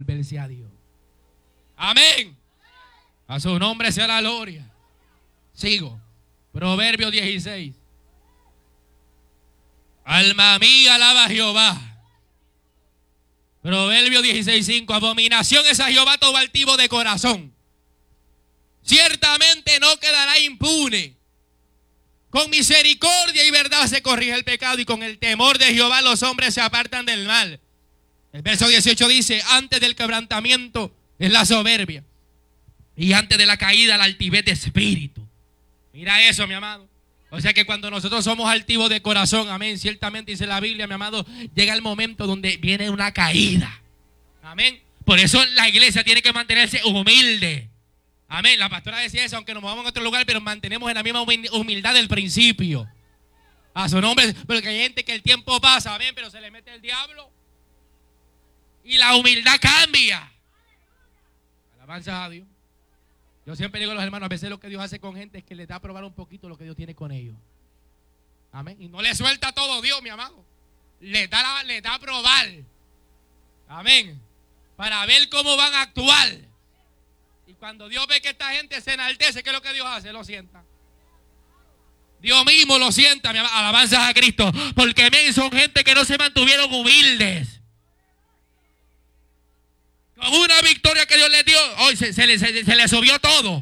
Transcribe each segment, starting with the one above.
volverse a Dios. Amén. A su nombre sea la gloria. Sigo. Proverbios 16. Alma mía, alaba a Jehová. Proverbios 16:5. Abominación es a Jehová todo altivo de corazón. Ciertamente no quedará impune. Con misericordia y verdad se corrige el pecado, y con el temor de Jehová los hombres se apartan del mal. El verso 18 dice: antes del quebrantamiento es la soberbia, y antes de la caída la altivez de espíritu. Mira eso, mi amado. O sea que cuando nosotros somos altivos de corazón, amén, ciertamente dice la Biblia, mi amado, llega el momento donde viene una caída. Amén. Por eso la iglesia tiene que mantenerse humilde. Amén. La pastora decía eso, aunque nos movamos en otro lugar, pero mantenemos en la misma humildad del principio. A su nombre, porque hay gente que el tiempo pasa, amén, pero se le mete el diablo y la humildad cambia. Alabanza a Dios. Yo siempre digo a los hermanos, a veces lo que Dios hace con gente es que les da a probar un poquito lo que Dios tiene con ellos. Amén. Y no le suelta todo Dios, mi amado. Les da a probar. Amén. Para ver cómo van a actuar. Y cuando Dios ve que esta gente se enaltece, ¿qué es lo que Dios hace? Lo sienta. Dios mismo lo sienta, mi amado. Alabanzas a Cristo. Porque amén, son gente que no se mantuvieron humildes. Con una victoria que Dios les dio, hoy se le subió todo.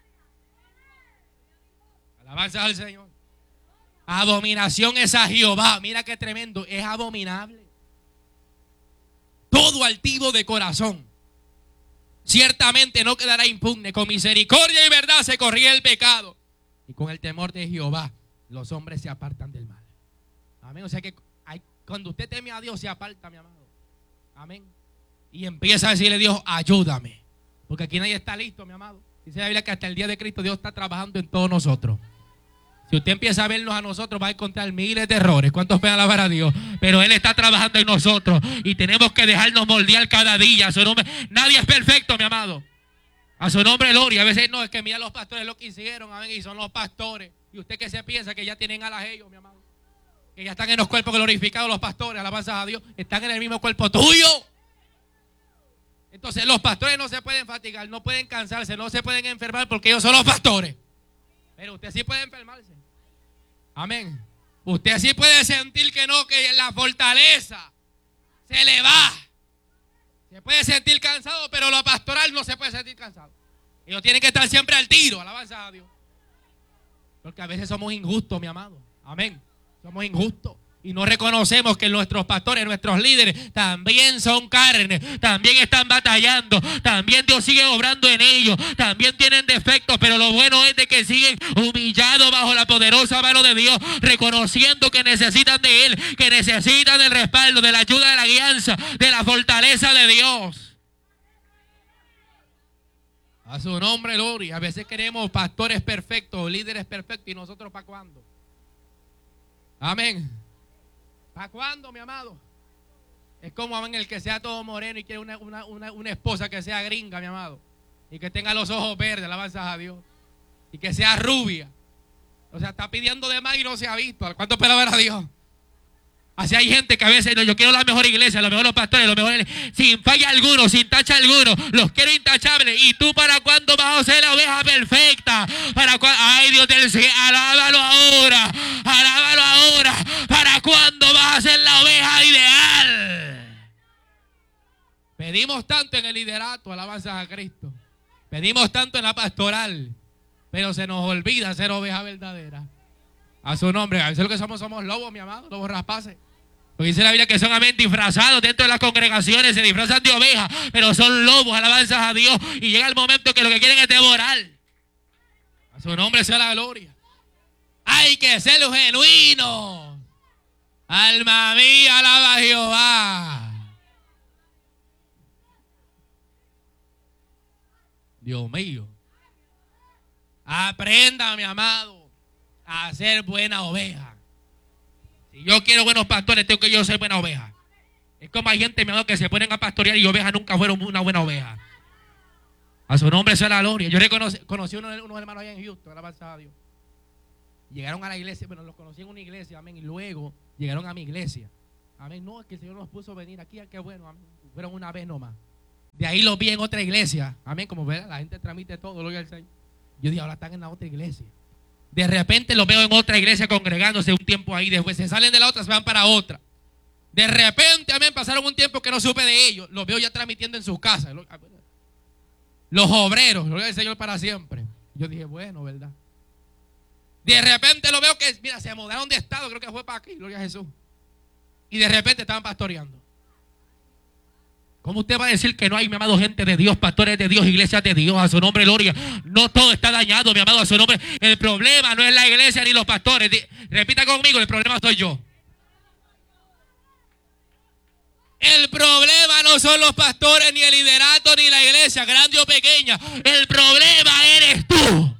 Alabanzas al Señor. Abominación es a Jehová. Mira qué tremendo. Es abominable. Todo altivo de corazón ciertamente no quedará impune. Con misericordia y verdad se corrige el pecado, y con el temor de Jehová los hombres se apartan del mal. Amén. O sea que cuando usted teme a Dios se aparta, mi amado. Amén. Y empieza a decirle a Dios, ayúdame. Porque aquí nadie está listo, mi amado. Dice la Biblia que hasta el día de Cristo Dios está trabajando en todos nosotros. Si usted empieza a vernos a nosotros, va a encontrar miles de errores. ¿Cuántos pueden alabar a Dios? Pero Él está trabajando en nosotros y tenemos que dejarnos moldear cada día. A su nombre. Nadie es perfecto, mi amado. A su nombre, gloria. A veces no, es que mira los pastores lo que hicieron, amén, y son los pastores. Y usted que se piensa que ya tienen alas ellos, mi amado. Que ya están en los cuerpos glorificados los pastores, alabanzas a Dios. Están en el mismo cuerpo tuyo. Entonces los pastores no se pueden fatigar, no pueden cansarse, no se pueden enfermar porque ellos son los pastores. Pero usted sí puede enfermarse. Amén. Usted sí puede sentir que no, que la fortaleza se le va. Se puede sentir cansado, pero lo pastoral no se puede sentir cansado. Ellos tienen que estar siempre al tiro, alabanza a Dios. Porque a veces somos injustos, mi amado. Amén. Somos injustos. Y no reconocemos que nuestros pastores, nuestros líderes también son carne, también están batallando, también Dios sigue obrando en ellos, también tienen defectos, pero lo bueno es de que siguen humillados bajo la poderosa mano de Dios, reconociendo que necesitan de Él, que necesitan del respaldo, de la ayuda, de la guianza, de la fortaleza de Dios. A su nombre, gloria. A veces queremos pastores perfectos, líderes perfectos, y nosotros ¿para cuándo? Amén. ¿Para cuándo, mi amado? Es como amén, el que sea todo moreno y quiere una esposa que sea gringa, mi amado, y que tenga los ojos verdes, alabanzas a Dios, y que sea rubia. O sea, está pidiendo de más y no se ha visto. ¿Cuánto palabras a Dios? Así hay gente que a veces, no, yo quiero la mejor iglesia, los mejores pastores, los mejores, sin falla alguno, sin tacha alguno, los quiero intachables. ¿Y tú para cuándo vas a ser la oveja perfecta? Ay, Dios del cielo, alábalo ahora, alábalo ahora. ¿Para cuándo vas a ser la oveja ideal? Pedimos tanto en el liderato, alabanzas a Cristo. Pedimos tanto en la pastoral, pero se nos olvida ser oveja verdadera. A su nombre. A veces lo que somos lobos, mi amado, lobos rapaces. Porque dice la Biblia que son amén disfrazados dentro de las congregaciones, se disfrazan de ovejas, pero son lobos, alabanzas a Dios. Y llega el momento que lo que quieren es devorar. A su nombre sea la gloria. Hay que ser genuino. Alma mía, alaba a Jehová. Dios mío. Aprenda, mi amado, a ser buena oveja. Si yo quiero buenos pastores, tengo que yo ser buena oveja. Es como hay gente, mi amado, que se ponen a pastorear y ovejas nunca fueron una buena oveja. A su nombre sea la gloria. Yo conocí unos hermanos allá en Houston, alabanza a Dios. Llegaron a la iglesia, bueno, los conocí en una iglesia, amén, y luego llegaron a mi iglesia. Amén, no, es que el Señor nos puso a venir aquí, qué bueno, amén. Fueron una vez nomás. De ahí los vi en otra iglesia. Amén, como ven, la gente transmite todo, gloria al Señor. Yo dije, ahora están en la otra iglesia. De repente los veo en otra iglesia congregándose un tiempo ahí. Después se salen de la otra, se van para otra. De repente, amén, pasaron un tiempo que no supe de ellos. Los veo ya transmitiendo en sus casas. Los obreros, gloria al Señor para siempre. Yo dije, bueno, ¿verdad? De repente lo veo que, mira, se mudaron de estado, creo que fue para aquí, gloria a Jesús. Y de repente estaban pastoreando. ¿Cómo usted va a decir que no hay, mi amado, gente de Dios, pastores de Dios, iglesias de Dios? A su nombre, gloria. No todo está dañado, mi amado, a su nombre. El problema no es la iglesia ni los pastores. Repita conmigo, el problema soy yo. El problema no son los pastores, ni el liderato, ni la iglesia, grande o pequeña. El problema eres tú.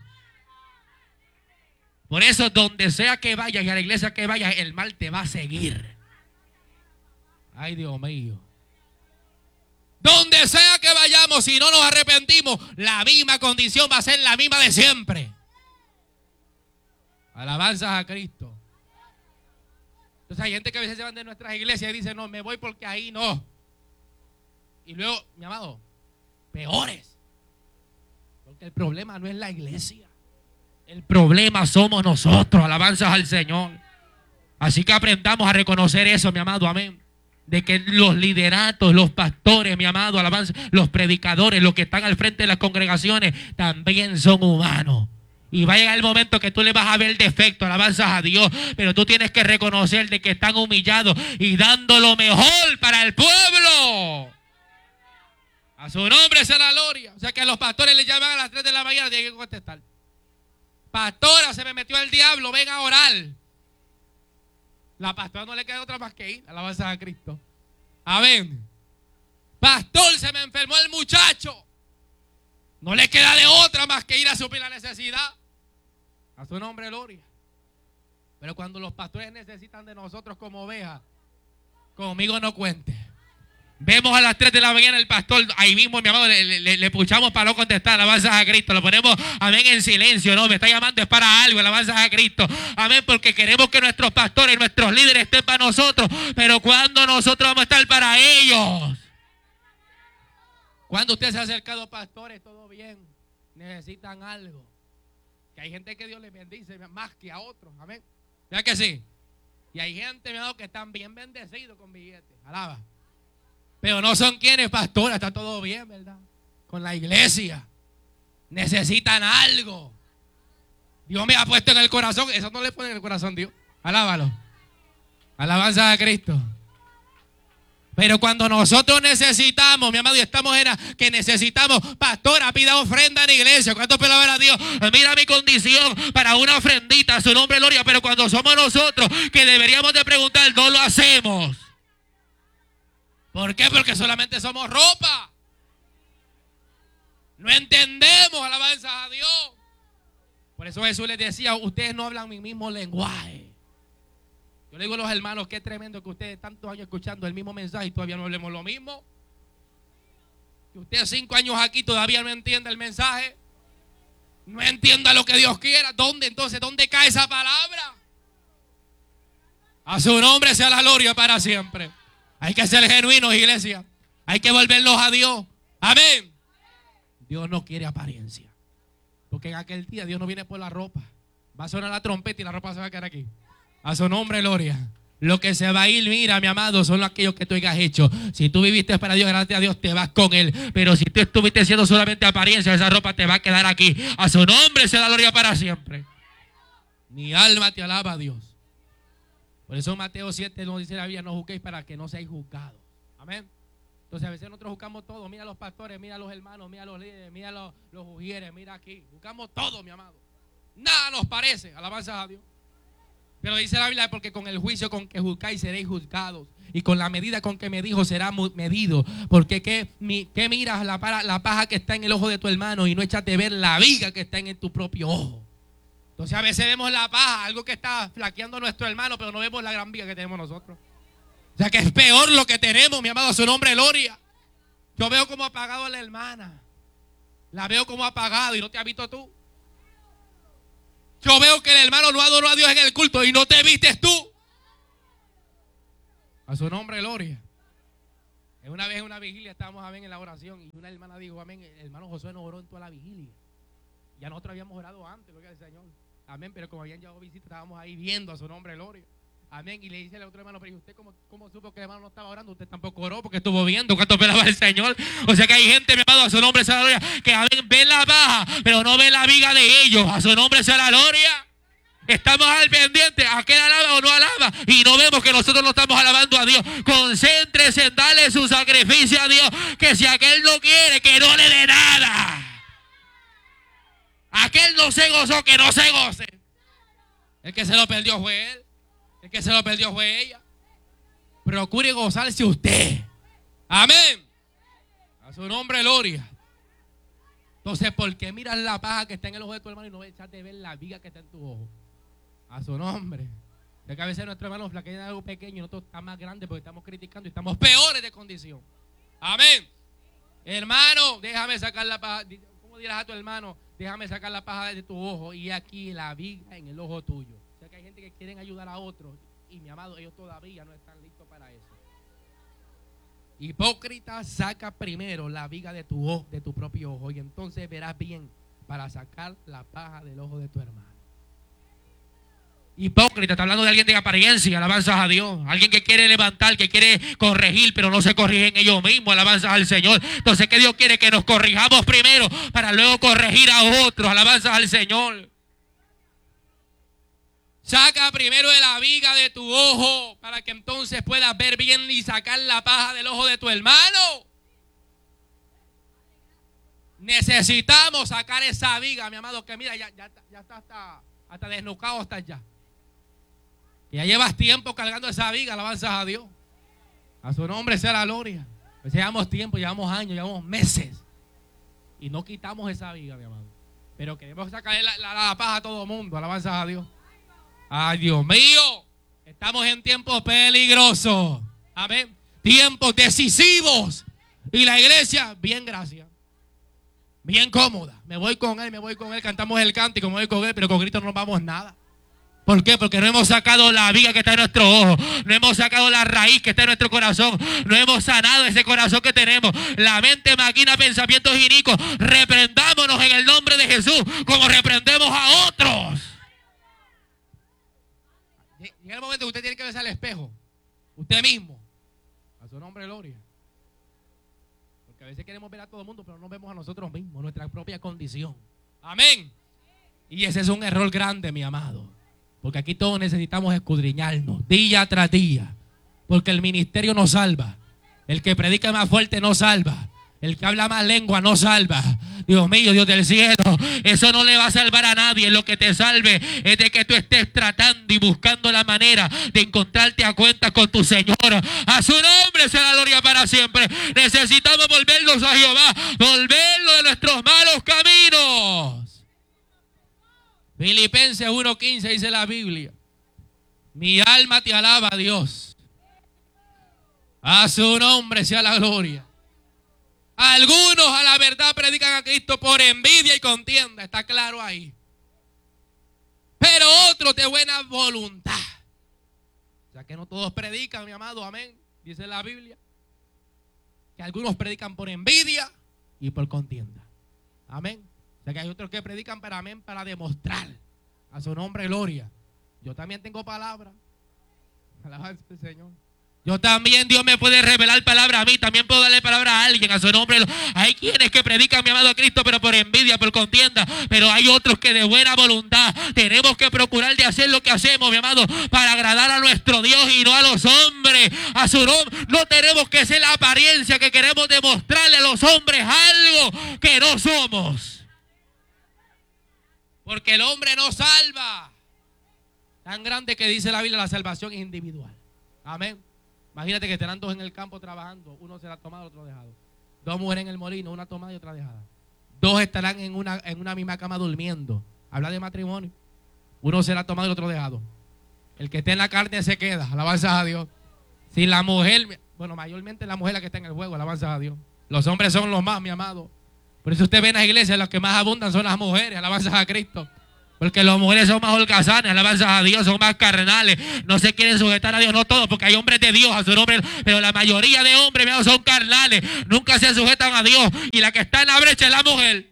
Por eso, donde sea que vayas y a la iglesia que vayas, el mal te va a seguir. Ay, Dios mío. Donde sea que vayamos, si no nos arrepentimos, la misma condición va a ser la misma de siempre. Alabanzas a Cristo. Entonces hay gente que a veces se van de nuestras iglesias y dice, no, me voy porque ahí no. Y luego, mi amado, peores. Porque el problema no es la iglesia. El problema somos nosotros. Alabanzas al Señor. Así que aprendamos a reconocer eso, mi amado, amén. De que los lideratos, los pastores, mi amado, alabanza, los predicadores, los que están al frente de las congregaciones, también son humanos. Y va a llegar el momento que tú le vas a ver defecto, alabanzas a Dios, pero tú tienes que reconocer de que están humillados y dando lo mejor para el pueblo. A su nombre sea la gloria. O sea que a los pastores les llaman a las 3 de la mañana, tienen que contestar. Pastora, se me metió el diablo, ven a orar. La pastora no le queda otra más que ir, alabanza a Cristo. Amén. Pastor, se me enfermó el muchacho. No le queda de otra más que ir a suplir la necesidad. A su nombre, gloria. Pero cuando los pastores necesitan de nosotros como ovejas, conmigo no cuente. Vemos a las 3 de la mañana el pastor, ahí mismo, mi amado, le puchamos para no contestar, alabanzas a Cristo, lo ponemos, amén, en silencio, no, me está llamando, es para algo, alabanzas a Cristo, amén, porque queremos que nuestros pastores, nuestros líderes estén para nosotros, pero cuando nosotros vamos a estar para ellos. Cuando usted se ha acercado a pastores, todo bien, necesitan algo, que hay gente que Dios les bendice más que a otros, amén, ¿ya que sí? Y hay gente, mi amado, que están bien bendecidos con billetes, alaba. Pero no son quienes, pastora, está todo bien, ¿verdad? Con la iglesia. Necesitan algo. Dios me ha puesto en el corazón. Eso no le pone en el corazón Dios. Alábalo. Alabanza a Cristo. Pero cuando nosotros necesitamos, mi amado, y estamos en que necesitamos, pastora, pida ofrenda en la iglesia. ¿Cuánto puede ver a Dios? Mira mi condición para una ofrendita, a su nombre, gloria. Pero cuando somos nosotros que deberíamos de preguntar, no lo hacemos. ¿Por qué? Porque solamente somos ropa. No entendemos, alabanzas a Dios. Por eso Jesús les decía, ustedes no hablan mi mismo lenguaje. Yo le digo a los hermanos, qué tremendo que ustedes tantos años escuchando el mismo mensaje y todavía no hablemos lo mismo. Que usted 5 años aquí todavía no entienda el mensaje. No entienda lo que Dios quiera. ¿Dónde entonces? ¿Dónde cae esa palabra? A su nombre sea la gloria para siempre. Hay que ser genuinos, iglesia. Hay que volverlos a Dios. Amén. Dios no quiere apariencia. Porque en aquel día Dios no viene por la ropa. Va a sonar la trompeta y la ropa se va a quedar aquí. A su nombre, gloria. Lo que se va a ir, mira, mi amado, son aquellos que tú hayas hecho. Si tú viviste para Dios, gracias a Dios, te vas con Él. Pero si tú estuviste siendo solamente apariencia, esa ropa te va a quedar aquí. A su nombre sea la gloria para siempre. Mi alma te alaba a Dios. Por eso Mateo 7 nos dice la Biblia, no juzguéis para que no seáis juzgados. Amén. Entonces a veces nosotros juzgamos todo. Mira a los pastores, mira a los hermanos, mira a los líderes, mira a los ujieres, mira aquí. Juzgamos todo, mi amado. Nada nos parece, alabanzas a Dios. Pero dice la Biblia, porque con el juicio con que juzgáis seréis juzgados. Y con la medida con que medís será medido. Porque ¿qué miras la paja que está en el ojo de tu hermano y no échate ver la viga que está en tu propio ojo? Entonces a veces vemos la paja, algo que está flaqueando a nuestro hermano, pero no vemos la gran viga que tenemos nosotros. O sea que es peor lo que tenemos, mi amado, a su nombre, gloria. Yo veo como apagado a la hermana. La veo como apagado y no te has visto tú. Yo veo que el hermano no adoró a Dios en el culto y no te vistes tú. A su nombre, gloria. Una vez en una vigilia estábamos, amén, en la oración, y una hermana dijo, amén, el hermano Josué nos oró en toda la vigilia. Ya nosotros habíamos orado antes, gloria al Señor. Amén, pero como habían llegado visitas, estábamos ahí viendo a su nombre, gloria. Amén, y le dice al otro hermano, pero ¿y usted cómo supo que el hermano no estaba orando? Usted tampoco oró porque estuvo viendo cuánto velaba el Señor. O sea que hay gente, mi amado, a su nombre sea la gloria, que amén, ven la paja, pero no ven la viga de ellos. A su nombre sea la gloria. Estamos al pendiente, aquel alaba o no alaba, y no vemos que nosotros no estamos alabando a Dios. Concéntrese en darle su sacrificio a Dios, que si aquel no quiere, que no le dé nada. Aquel no se gozó, que no se goce. El que se lo perdió fue él, el que se lo perdió fue ella. Procure gozarse usted. Amén. A su nombre, gloria. Entonces, ¿por qué miras la paja que está en el ojo de tu hermano y no echas de ver la viga que está en tu ojo? A su nombre. De que a veces nuestro hermano flaquea algo pequeño y nosotros estamos más grandes porque estamos criticando y estamos peores de condición. Amén. Hermano, déjame sacar la paja. ¿Cómo dirás a tu hermano? Déjame sacar la paja de tu ojo y aquí la viga en el ojo tuyo. O sea que hay gente que quieren ayudar a otros y, mi amado, ellos todavía no están listos para eso. Hipócrita, saca primero la viga de tu ojo, de tu propio ojo, y entonces verás bien para sacar la paja del ojo de tu hermano. Hipócrita, está hablando de alguien de apariencia, alabanzas a Dios. Alguien que quiere levantar, que quiere corregir, pero no se corrigen ellos mismos, alabanzas al Señor. Entonces, ¿qué Dios quiere? Que nos corrijamos primero para luego corregir a otros, alabanzas al Señor. Saca primero de la viga de tu ojo para que entonces puedas ver bien y sacar la paja del ojo de tu hermano. Necesitamos sacar esa viga, mi amado, que mira, ya está hasta desnucado hasta allá. Ya llevas tiempo cargando esa viga, alabanzas a Dios. A su nombre sea la gloria. Pues llevamos tiempo, llevamos años, llevamos meses. Y no quitamos esa viga, mi amado. Pero queremos sacar la paja a todo el mundo, alabanzas a Dios. Ay, Dios mío, estamos en tiempos peligrosos. Amén. Tiempos decisivos. Y la iglesia, bien, gracias. Bien cómoda. Me voy con él, cantamos el cántico, me voy con él, pero con Cristo no vamos nada. ¿Por qué? Porque no hemos sacado la viga que está en nuestro ojo, no hemos sacado la raíz que está en nuestro corazón, no hemos sanado ese corazón que tenemos. La mente maquina pensamientos inicuos. Reprendámonos en el nombre de Jesús, como reprendemos a otros. Llega el momento que usted tiene que verse al espejo, usted mismo, a su nombre, gloria. Porque a veces queremos ver a todo el mundo, pero no vemos a nosotros mismos, nuestra propia condición. Amén. Y ese es un error grande, mi amado. Porque aquí todos necesitamos escudriñarnos día tras día. Porque el ministerio no salva. El que predica más fuerte no salva. El que habla más lengua no salva. Dios mío, Dios del cielo, eso no le va a salvar a nadie. Lo que te salve es de que tú estés tratando y buscando la manera de encontrarte a cuentas con tu Señor. A su nombre sea la gloria para siempre. Necesitamos volvernos a Jehová, volvernos de nuestros malos caminos. Filipenses 1:15 dice la Biblia: mi alma te alaba a Dios. A su nombre sea la gloria. Algunos a la verdad predican a Cristo por envidia y contienda, está claro ahí. Pero otros de buena voluntad. O sea que no todos predican, mi amado, amén. Dice la Biblia que algunos predican por envidia y por contienda. Amén. O sea que hay otros que predican para amén, para demostrar a su nombre gloria. Yo también tengo palabra. Alabanza al Señor. Yo también, Dios me puede revelar palabra a mí. También puedo darle palabra a alguien, a su nombre. Hay quienes que predican, mi amado, a Cristo, pero por envidia, por contienda. Pero hay otros que de buena voluntad tenemos que procurar de hacer lo que hacemos, mi amado, para agradar a nuestro Dios y no a los hombres. A su nombre. No tenemos que ser la apariencia que queremos demostrarle a los hombres algo que no somos. Porque el hombre no salva. Tan grande que dice la Biblia, la salvación es individual. Amén. Imagínate que estarán dos en el campo trabajando. Uno será tomado, otro dejado. Dos mujeres en el molino, una tomada y otra dejada. Dos estarán en una misma cama durmiendo. Habla de matrimonio. Uno será tomado y el otro dejado. El que esté en la carne se queda. Alabanzas a Dios. Si la mujer, bueno, mayormente la mujer la que está en el juego. Alabanzas a Dios. Los hombres son los más, mi amado. Por eso usted ve en las iglesias, los que más abundan son las mujeres. Alabanzas a Cristo. Porque las mujeres son más holgazanas, alabanzas a Dios, son más carnales, no se quieren sujetar a Dios, no todos, porque hay hombres de Dios a su nombre, pero la mayoría de hombres son carnales, nunca se sujetan a Dios, y la que está en la brecha es la mujer.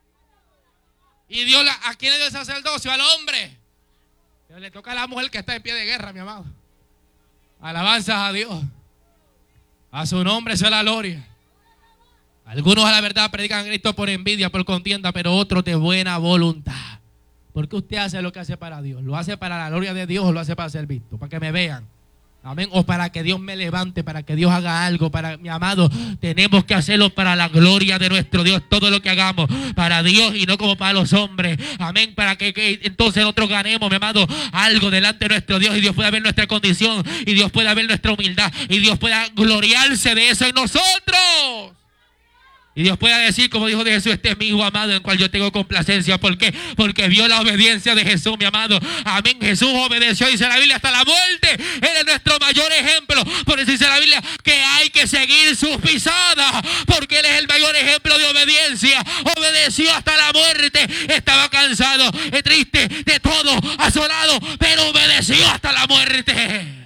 Y Dios, ¿a quién le dio el sacerdocio? Al hombre. Pero le toca a la mujer que está en pie de guerra, mi amado. Alabanzas a Dios. A su nombre sea la gloria. Algunos a la verdad predican a Cristo por envidia, por contienda, pero otros de buena voluntad. ¿Por qué usted hace lo que hace para Dios? ¿Lo hace para la gloria de Dios o lo hace para ser visto? Para que me vean. Amén. O para que Dios me levante, para que Dios haga algo. Para, mi amado, tenemos que hacerlo para la gloria de nuestro Dios. Todo lo que hagamos para Dios y no como para los hombres. Amén. Para que entonces nosotros ganemos, mi amado, algo delante de nuestro Dios. Y Dios pueda ver nuestra condición. Y Dios pueda ver nuestra humildad. Y Dios pueda gloriarse de eso en nosotros. Y Dios pueda decir, como dijo de Jesús, este es mi hijo amado en cual yo tengo complacencia. ¿Por qué? Porque vio la obediencia de Jesús, mi amado. Amén. Jesús obedeció, dice la Biblia, hasta la muerte. Él es nuestro mayor ejemplo. Por eso dice la Biblia que hay que seguir sus pisadas. Porque Él es el mayor ejemplo de obediencia. Obedeció hasta la muerte. Estaba cansado, triste, de todo, asolado, pero obedeció hasta la muerte.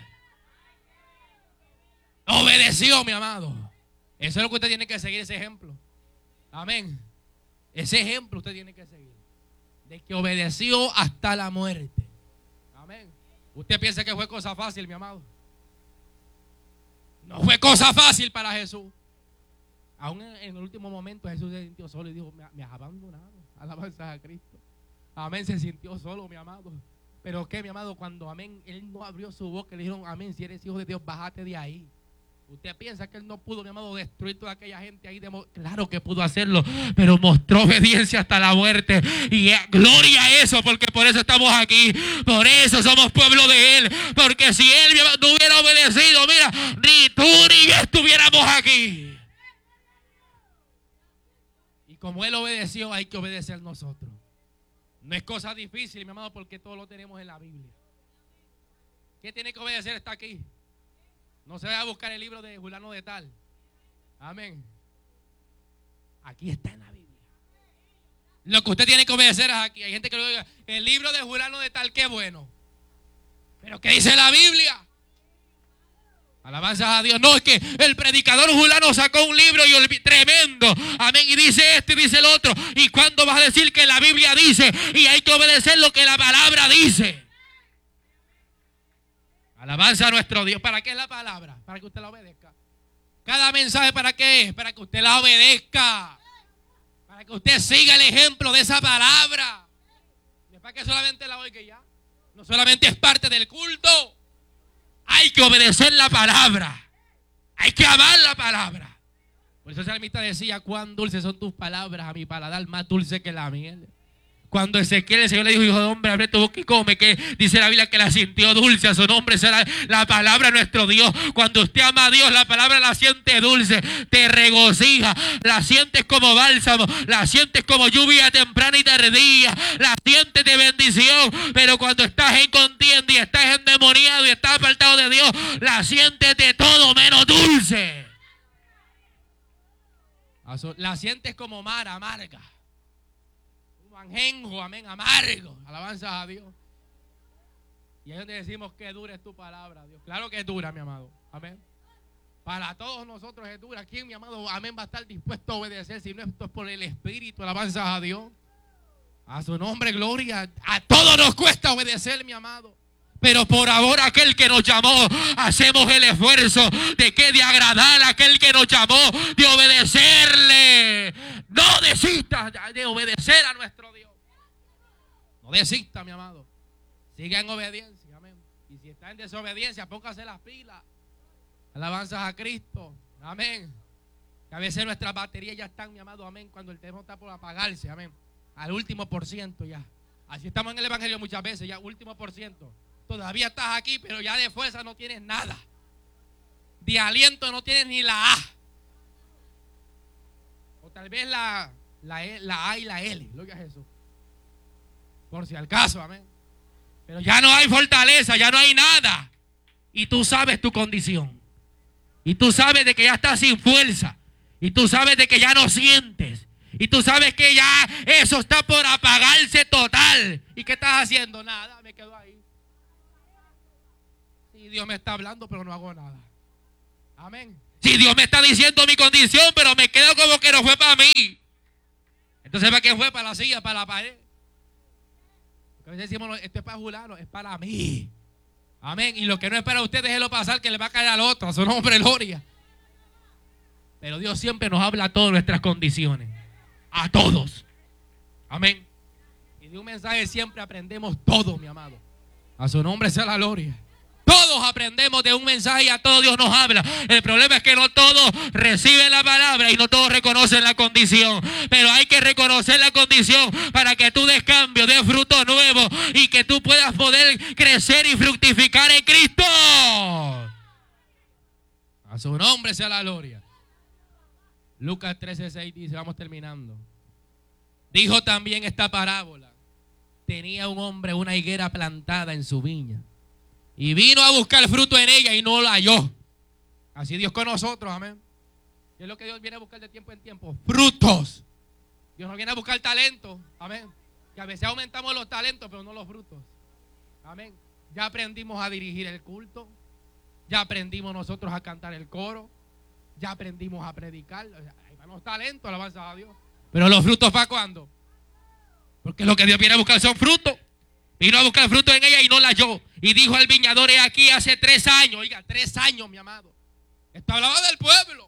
Obedeció, mi amado. Eso es lo que usted tiene que seguir, ese ejemplo. Amén. Ese ejemplo usted tiene que seguir. De que obedeció hasta la muerte. Amén. Usted piensa que fue cosa fácil, mi amado. No fue cosa fácil para Jesús. Aún en el último momento Jesús se sintió solo y dijo, me has abandonado. Alabanza a Cristo. Amén, se sintió solo, mi amado. Pero ¿qué, mi amado? Cuando, amén, Él no abrió su boca, le dijeron, amén, si eres hijo de Dios, bájate de ahí. Usted piensa que Él no pudo, mi amado, destruir toda aquella gente ahí. Claro que pudo hacerlo, pero mostró obediencia hasta la muerte. Y gloria a eso, porque por eso estamos aquí. Por eso somos pueblo de Él. Porque si Él no hubiera obedecido, mira, ni tú ni yo estuviéramos aquí. Y como Él obedeció, hay que obedecer nosotros. No es cosa difícil, mi amado, porque todo lo tenemos en la Biblia. ¿Qué tiene que obedecer? Está aquí. No se vaya a buscar el libro de fulano de tal. Amén. Aquí está en la Biblia. Lo que usted tiene que obedecer es aquí. Hay gente que lo diga, el libro de fulano de tal, qué bueno. Pero ¿qué dice la Biblia? Alabanzas a Dios. No, es que el predicador fulano sacó un libro y tremendo. Amén. Y dice esto y dice el otro. ¿Y cuándo vas a decir que la Biblia dice? Y hay que obedecer lo que la palabra dice. Alabanza a nuestro Dios. ¿Para qué es la palabra? Para que usted la obedezca. Cada mensaje, ¿para qué es? Para que usted la obedezca. Para que usted siga el ejemplo de esa palabra. No es para que solamente la oiga ya. No solamente es parte del culto. Hay que obedecer la palabra. Hay que amar la palabra. Por eso el salmista decía, cuán dulces son tus palabras a mi paladar, más dulce que la miel. Cuando Ezequiel, el Señor le dijo, hijo de hombre, abre tu boca y come, que dice la Biblia que la sintió dulce, a su nombre será la palabra de nuestro Dios. Cuando usted ama a Dios, la palabra la siente dulce, te regocija, la sientes como bálsamo, la sientes como lluvia temprana y tardía, la sientes de bendición. Pero cuando estás en contienda y estás endemoniado y estás apartado de Dios, la sientes de todo menos dulce. La sientes como mar amarga. Anjenjo, amén, amargo. Alabanzas a Dios. Y ahí es donde decimos que dura es tu palabra, Dios. Claro que es dura, mi amado. Amén. Para todos nosotros es dura. ¿Quién, mi amado, amén, va a estar dispuesto a obedecer si no esto es por el Espíritu? Alabanzas a Dios. A su nombre, gloria. A todos nos cuesta obedecer, mi amado. Pero por ahora aquel que nos llamó, hacemos el esfuerzo de que de agradar a aquel que nos llamó, de obedecerle. No desista de obedecer a nuestro Dios. No desista, mi amado. Siga en obediencia, amén. Y si está en desobediencia, póngase las pilas. Alabanzas a Cristo, amén. Que a veces nuestras baterías ya están, mi amado, amén, cuando el teléfono está por apagarse, amén. Al último por ciento ya. Así estamos en el Evangelio muchas veces, ya último por ciento. Todavía estás aquí, pero ya de fuerza no tienes nada. De aliento no tienes ni la A. O tal vez la A y la L. Gloria a Jesús. Por si al caso, amén. Pero ya no hay fortaleza, ya no hay nada. Y tú sabes tu condición. Y tú sabes de que ya estás sin fuerza. Y tú sabes de que ya no sientes. Y tú sabes que ya eso está por apagarse total. ¿Y qué estás haciendo? Nada, me quedo ahí. Sí, Dios me está hablando, pero no hago nada. Amén. Sí, Dios me está diciendo mi condición, pero me quedo como que no fue para mí. Entonces, ¿para qué fue? Para la silla, para la pared. Porque a veces decimos, esto es para fulano, es para mí. Amén. Y lo que no es para usted, déjelo pasar, que le va a caer al otro. A su nombre, gloria. Pero Dios siempre nos habla a todas nuestras condiciones. A todos. Amén. Y de un mensaje siempre aprendemos todo, mi amado. A su nombre sea la gloria. Todos aprendemos de un mensaje y a todos Dios nos habla. El problema es que no todos reciben la palabra y no todos reconocen la condición. Pero hay que reconocer la condición para que tú des cambio, des fruto nuevo y que tú puedas poder crecer y fructificar en Cristo. A su nombre sea la gloria. Lucas 13:6 dice, vamos terminando. Dijo también esta parábola. Tenía un hombre una higuera plantada en su viña. Y vino a buscar fruto en ella y no la halló. Así Dios con nosotros, amén. ¿Qué es lo que Dios viene a buscar de tiempo en tiempo? Frutos. Dios no viene a buscar talento, amén. Que a veces aumentamos los talentos, pero no los frutos. Amén. Ya aprendimos a dirigir el culto. Ya aprendimos nosotros a cantar el coro. Ya aprendimos a predicar. Ahí van los talentos, alabanza a Dios. Pero los frutos, ¿para cuándo? Porque lo que Dios viene a buscar son frutos. Vino a buscar fruto en ella y no la halló. Y dijo al viñador, he aquí hace 3 años. Oiga, 3 años, mi amado. Esto hablaba del pueblo.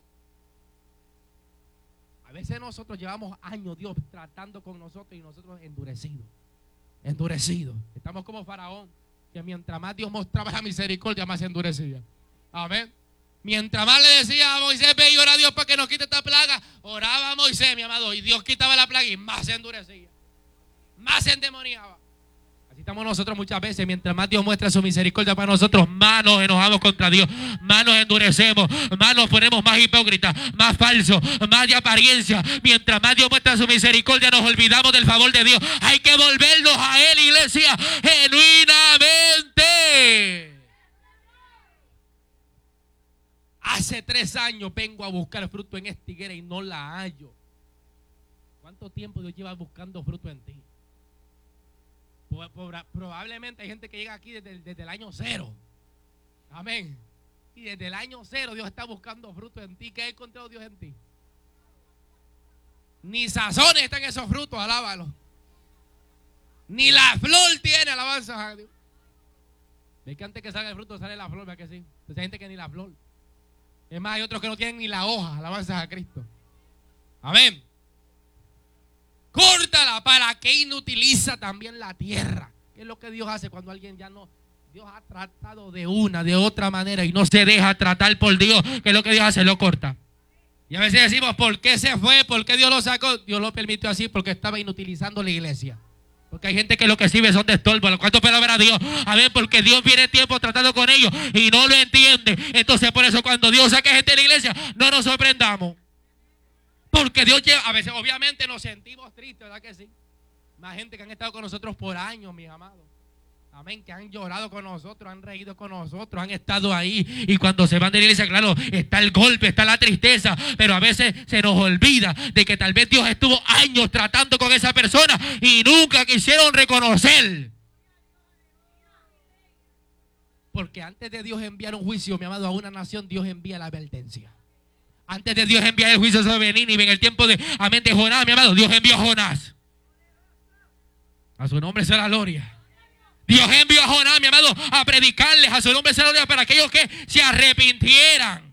A veces nosotros llevamos años, Dios, tratando con nosotros y nosotros endurecidos. Endurecidos. Estamos como Faraón, que mientras más Dios mostraba la misericordia, más se endurecía. Amén. Mientras más le decía a Moisés, ve y ora a Dios para que nos quite esta plaga, oraba a Moisés, mi amado, y Dios quitaba la plaga y más se endurecía. Más se endemoniaba. Así estamos nosotros muchas veces. Mientras más Dios muestra su misericordia para nosotros, más nos enojamos contra Dios, más nos endurecemos, más nos ponemos más hipócritas, más falsos, más de apariencia. Mientras más Dios muestra su misericordia, nos olvidamos del favor de Dios. Hay que volvernos a Él, iglesia, genuinamente. Hace 3 años vengo a buscar fruto en esta higuera y no la hallo. ¿Cuánto tiempo Dios lleva buscando fruto en ti? Probablemente hay gente que llega aquí desde el año 0. Amén. Y desde el año 0 Dios está buscando fruto en ti. ¿Qué ha encontrado Dios en ti? Ni sazones están esos frutos, alábalo. Ni la flor tiene, alabanza a Dios. ¿Ves que antes que salga el fruto sale la flor? ¿Verdad que sí? Entonces hay gente que ni la flor. Es más, hay otros que no tienen ni la hoja, alabanza a Cristo. Amén. Córtala, para que inutiliza también la tierra. ¿Qué es lo que Dios hace cuando alguien ya no? Dios ha tratado de una, de otra manera y no se deja tratar por Dios. ¿Qué es lo que Dios hace? Lo corta. Y a veces decimos, ¿por qué se fue? ¿Por qué Dios lo sacó? Dios lo permitió así porque estaba inutilizando la iglesia. Porque hay gente que lo que sirve son de estorbo. ¿Cuánto puede ver a Dios? A ver, porque Dios viene tiempo tratando con ellos y no lo entiende. Entonces por eso cuando Dios saca gente de la iglesia, no nos sorprendamos. Porque Dios lleva, a veces obviamente nos sentimos tristes, ¿verdad que sí? Más gente que han estado con nosotros por años, mis amados. Amén, que han llorado con nosotros, han reído con nosotros, han estado ahí. Y cuando se van de la iglesia, claro, está el golpe, está la tristeza. Pero a veces se nos olvida de que tal vez Dios estuvo años tratando con esa persona y nunca quisieron reconocer. Porque antes de Dios enviar un juicio, mi amado, a una nación, Dios envía la advertencia. Antes de Dios enviar el juicio sobre Nínive en el tiempo de, amén, de Jonás, mi amado, Dios envió a Jonás. A su nombre sea la gloria. Dios envió a Jonás, mi amado, a predicarles, a su nombre sea la gloria, para aquellos que se arrepintieran.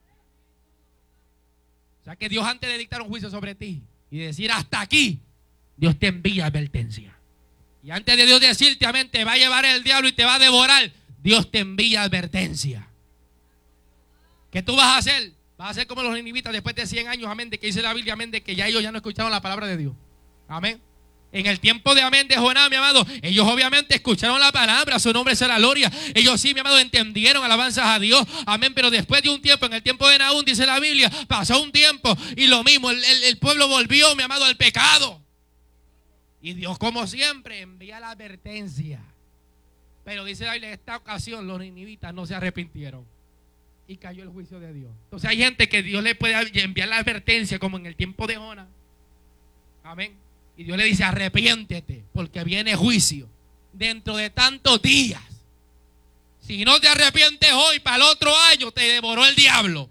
O sea que Dios, antes de dictar un juicio sobre ti y decir hasta aquí, Dios te envía advertencia. Y antes de Dios decirte, amén, te va a llevar el diablo y te va a devorar, Dios te envía advertencia. ¿Qué tú vas a hacer? Vas a ser como los ninivitas después de 100 años, amén, de que dice la Biblia, amén, de que ya ellos ya no escucharon la palabra de Dios. Amén. En el tiempo de amén de Jonás, mi amado, ellos obviamente escucharon la palabra, su nombre sea la gloria. Ellos sí, mi amado, entendieron alabanzas a Dios. Amén, pero después de un tiempo, en el tiempo de Nahum, dice la Biblia, pasó un tiempo y lo mismo, el pueblo volvió, mi amado, al pecado. Y Dios, como siempre, envía la advertencia. Pero dice la Biblia, en esta ocasión los ninivitas no se arrepintieron. Y cayó el juicio de Dios. Entonces hay gente que Dios le puede enviar la advertencia como en el tiempo de Jonás. Amén. Y Dios le dice, arrepiéntete, porque viene juicio dentro de tantos días. Si no te arrepientes hoy, para el otro año te devoró el diablo.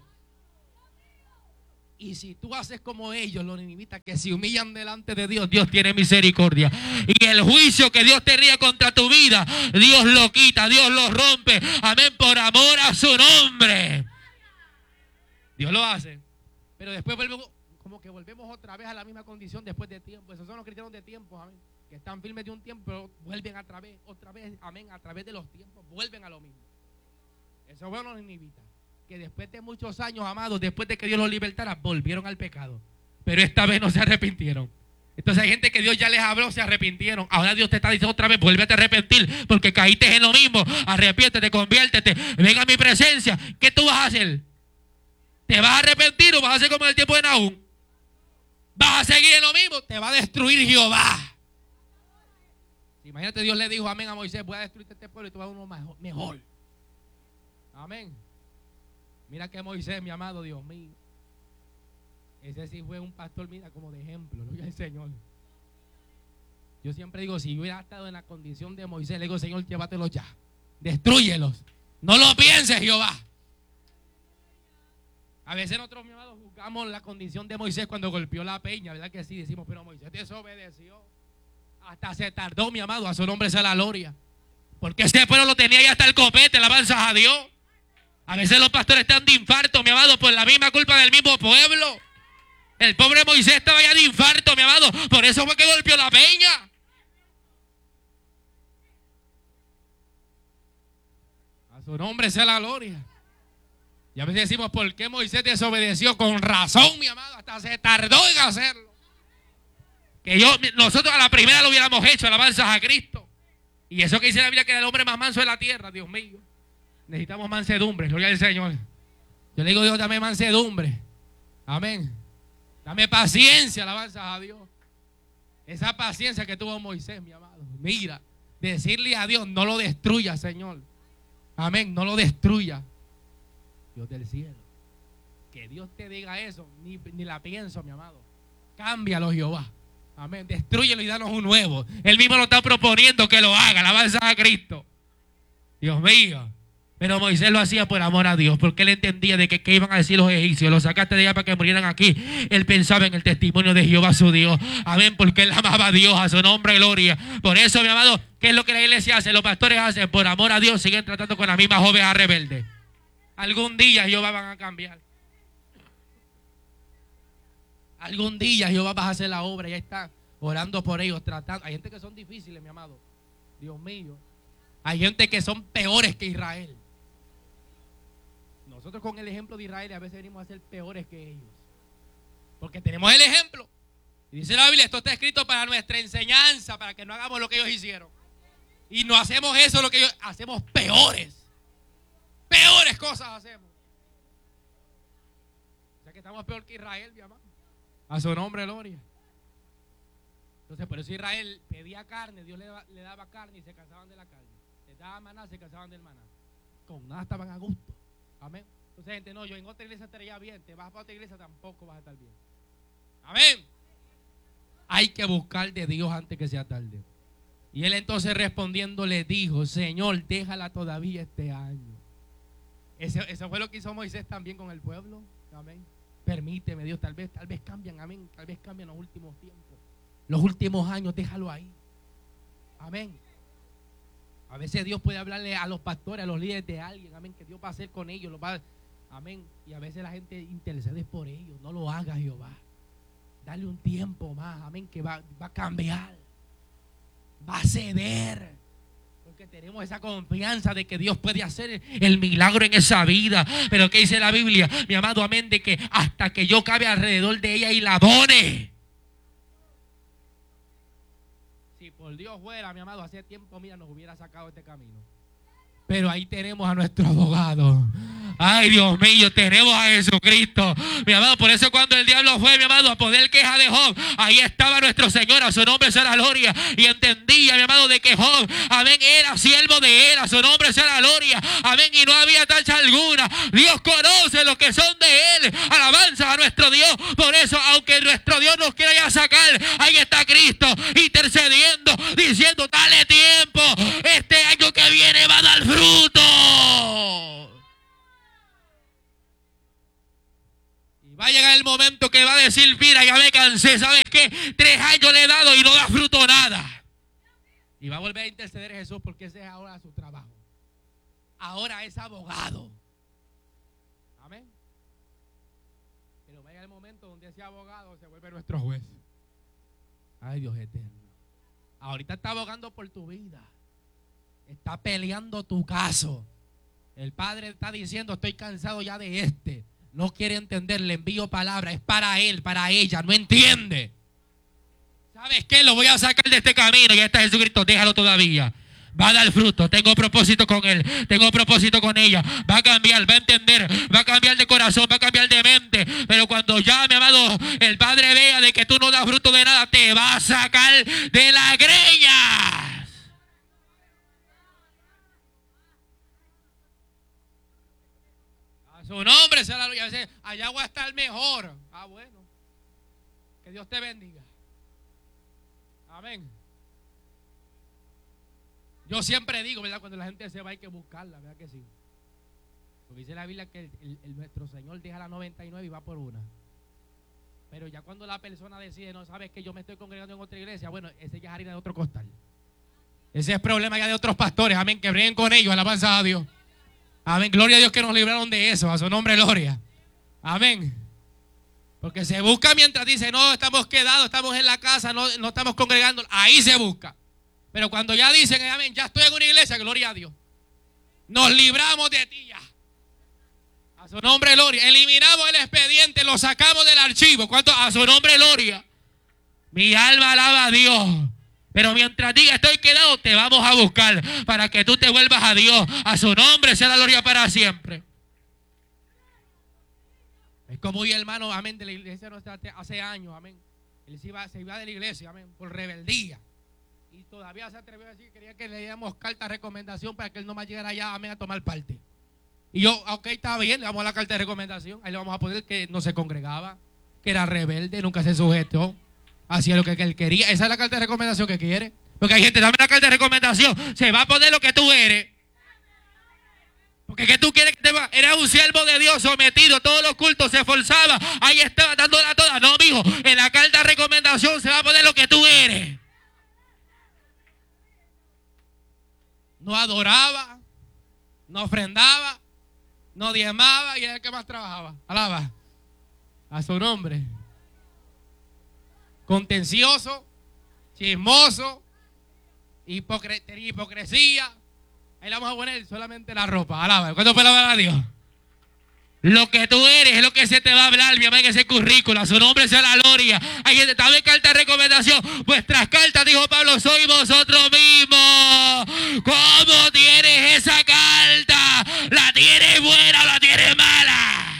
Y si tú haces como ellos, los ninivitas, que se humillan delante de Dios, Dios tiene misericordia. Y el juicio que Dios tenía contra tu vida, Dios lo quita, Dios lo rompe. Amén, por amor a su nombre. Dios lo hace. Pero después volvemos otra vez a la misma condición después de tiempo. Esos son los cristianos de tiempo, amén, que están firmes de un tiempo, pero vuelven otra vez, amén, a través de los tiempos, vuelven a lo mismo. Eso fue los ninivitas, que después de muchos años, amados, después de que Dios los libertara, volvieron al pecado. Pero esta vez no se arrepintieron. Entonces hay gente que Dios ya les habló, se arrepintieron. Ahora Dios te está diciendo otra vez, vuélvete a arrepentir, porque caíste en lo mismo. Arrepiéntete, conviértete, ven a mi presencia. ¿Qué tú vas a hacer? ¿Te vas a arrepentir o vas a hacer como en el tiempo de Nahum? ¿Vas a seguir en lo mismo? Te va a destruir Jehová. Imagínate, Dios le dijo amén a Moisés, voy a destruirte este pueblo y tú vas a uno mejor. Amén. Mira que Moisés, mi amado Dios mío, ese sí fue un pastor, mira, como de ejemplo, gloria al Señor. Yo siempre digo, si yo hubiera estado en la condición de Moisés, le digo, Señor, llévatelos ya, destrúyelos, no lo pienses, Jehová. A veces nosotros, mi amado, juzgamos la condición de Moisés cuando golpeó la peña, ¿verdad que sí? Decimos, pero Moisés desobedeció, hasta se tardó, mi amado, a su nombre sea la gloria, porque ese pueblo lo tenía ya hasta el copete, alabanzas a Dios. A veces los pastores están de infarto, mi amado, por la misma culpa del mismo pueblo. El pobre Moisés estaba ya de infarto, mi amado, por eso fue que golpeó la peña. A su nombre sea la gloria. Y a veces decimos, ¿por qué Moisés desobedeció? Con razón, mi amado, hasta se tardó en hacerlo. Que nosotros a la primera lo hubiéramos hecho, alabanzas a Cristo. Y eso que dice la Biblia, que era el hombre más manso de la tierra, Dios mío. Necesitamos mansedumbre, gloria al Señor. Yo le digo, Dios, dame mansedumbre. Amén. Dame paciencia, alabanzas a Dios. Esa paciencia que tuvo Moisés, mi amado. Mira, decirle a Dios, no lo destruya, Señor. Amén, no lo destruya. Dios del cielo. Que Dios te diga eso, ni la pienso, mi amado. Cámbialo, Jehová. Amén, destrúyelo y danos un nuevo. Él mismo lo está proponiendo que lo haga, alabanzas a Cristo. Dios mío. Pero Moisés lo hacía por amor a Dios, porque él entendía de que qué iban a decir los egipcios. Los sacaste de allá para que murieran aquí. Él pensaba en el testimonio de Jehová su Dios. Amén, porque él amaba a Dios, a su nombre, gloria. Por eso, mi amado, ¿qué es lo que la iglesia hace? Los pastores hacen por amor a Dios, siguen tratando con las mismas ovejas rebeldes. Algún día Jehová van a cambiar. Algún día Jehová va a hacer la obra. Ya está orando por ellos, tratando. Hay gente que son difíciles, mi amado. Dios mío. Hay gente que son peores que Israel. Nosotros con el ejemplo de Israel a veces venimos a ser peores que ellos. Porque tenemos el ejemplo. Y dice la Biblia, esto está escrito para nuestra enseñanza, para que no hagamos lo que ellos hicieron. Y no hacemos eso, lo que ellos hacemos peores. Peores cosas hacemos. O sea que estamos peor que Israel, mi amado. A su nombre, gloria. Entonces, por eso Israel pedía carne, Dios le daba carne y se cansaban de la carne. Les daba maná, se cansaban del maná. Con nada estaban a gusto. Amén. Entonces, gente, no, yo en otra iglesia estaría bien. Te vas para otra iglesia, tampoco vas a estar bien. Amén. Hay que buscar de Dios antes que sea tarde. Y él entonces respondiendo le dijo, Señor, déjala todavía este año. Eso fue lo que hizo Moisés también con el pueblo. Amén. Permíteme, Dios, tal vez cambian, amén. Tal vez cambian los últimos tiempos. Los últimos años, déjalo ahí. Amén. A veces Dios puede hablarle a los pastores, a los líderes de alguien, amén, que Dios va a hacer con ellos, amén. Y a veces la gente intercede por ellos. No lo haga, Jehová. Dale un tiempo más, amén, que va a cambiar. Va a ceder. Porque tenemos esa confianza de que Dios puede hacer el milagro en esa vida. Pero ¿qué dice la Biblia? Mi amado, amén, de que hasta que yo cabe alrededor de ella y la adore. Si por Dios fuera, mi amado, hace tiempo, mira, nos hubiera sacado este camino. Pero ahí tenemos a nuestro abogado. Ay, Dios mío, tenemos a Jesucristo, mi amado. Por eso cuando el diablo fue, mi amado, a poner queja de Job, ahí estaba nuestro Señor, a su nombre sea la gloria. Y entendía, mi amado, de que Job, amén, era siervo de él, a su nombre sea la gloria. Amén, y no había tacha alguna. Dios conoce los que son de él. Alabanza a nuestro Dios. Por eso, aunque nuestro Dios nos quiera ya sacar, ahí está Cristo intercediendo, diciendo, dale tiempo, este año que viene va a dar fruto. Va a llegar el momento que va a decir, mira, ya me cansé, ¿sabes qué? 3 años le he dado y no da fruto nada. Y va a volver a interceder Jesús porque ese es ahora su trabajo. Ahora es abogado. Amén. Pero va a llegar el momento donde ese abogado se vuelve nuestro juez. Ay, Dios eterno. Ahorita está abogando por tu vida. Está peleando tu caso. El Padre está diciendo, estoy cansado ya de este. No quiere entender, le envío palabra, es para él, para ella, no entiende. ¿Sabes qué? Lo voy a sacar de este camino, ya está Jesucristo, déjalo todavía. Va a dar fruto, tengo propósito con él, tengo propósito con ella. Va a cambiar, va a entender, va a cambiar de corazón, va a cambiar de mente. Pero cuando ya, mi amado, el Padre vea de que tú no das fruto de nada, te va a sacar de la greña. Su nombre será la gloria. A veces allá voy a estar mejor. Ah, bueno. Que Dios te bendiga. Amén. Yo siempre digo, ¿verdad? Cuando la gente se va hay que buscarla, ¿verdad que sí? Porque dice la Biblia que nuestro Señor deja la 99 y va por una. Pero ya cuando la persona decide, no sabes que yo me estoy congregando en otra iglesia, bueno, ese ya es harina de otro costal. Ese es problema ya de otros pastores, amén, que breguen con ellos, alabanza a Dios. Amén, gloria a Dios que nos libraron de eso, a su nombre gloria. Amén. Porque se busca mientras dice, no, estamos quedados, estamos en la casa, no estamos congregando, ahí se busca. Pero cuando ya dicen, amén, ya estoy en una iglesia, gloria a Dios. Nos libramos de ti ya. A su nombre gloria. Eliminamos el expediente, lo sacamos del archivo. ¿Cuánto? A su nombre gloria. Mi alma alaba a Dios. Pero mientras diga estoy quedado, te vamos a buscar para que tú te vuelvas a Dios. A su nombre sea la gloria para siempre. Es como un hermano, amén, de la iglesia nuestra hace años, amén. Él se iba de la iglesia, amén, por rebeldía. Y todavía se atrevió a decir que quería que le diéramos carta de recomendación para que él no más llegara allá, amén, a tomar parte. Y yo, ok, está bien, le damos la carta de recomendación. Ahí le vamos a poner que no se congregaba, que era rebelde, nunca se sujetó. Hacía lo que él quería. Esa es la carta de recomendación que quiere. Porque hay gente, dame la carta de recomendación. Se va a poner lo que tú eres. Porque ¿qué tú quieres que te va? Eres un siervo de Dios sometido. Todos los cultos se esforzaba. Ahí estaba dándola toda. No, mijo. En la carta de recomendación se va a poner lo que tú eres. No adoraba. No ofrendaba. No diezmaba. Y era el que más trabajaba. Alaba. A su nombre. Contencioso, chismoso, hipocresía. Ahí le vamos a poner solamente la ropa. Alaba. ¿Cuánto puede alabar a Dios? Lo que tú eres es lo que se te va a hablar, mi amor, en ese currículo. A su nombre sea la gloria. Ahí está de carta de recomendación. Vuestras cartas, dijo Pablo, sois vosotros mismos. ¿Cómo tienes esa carta? ¿La tienes buena o la tienes mala?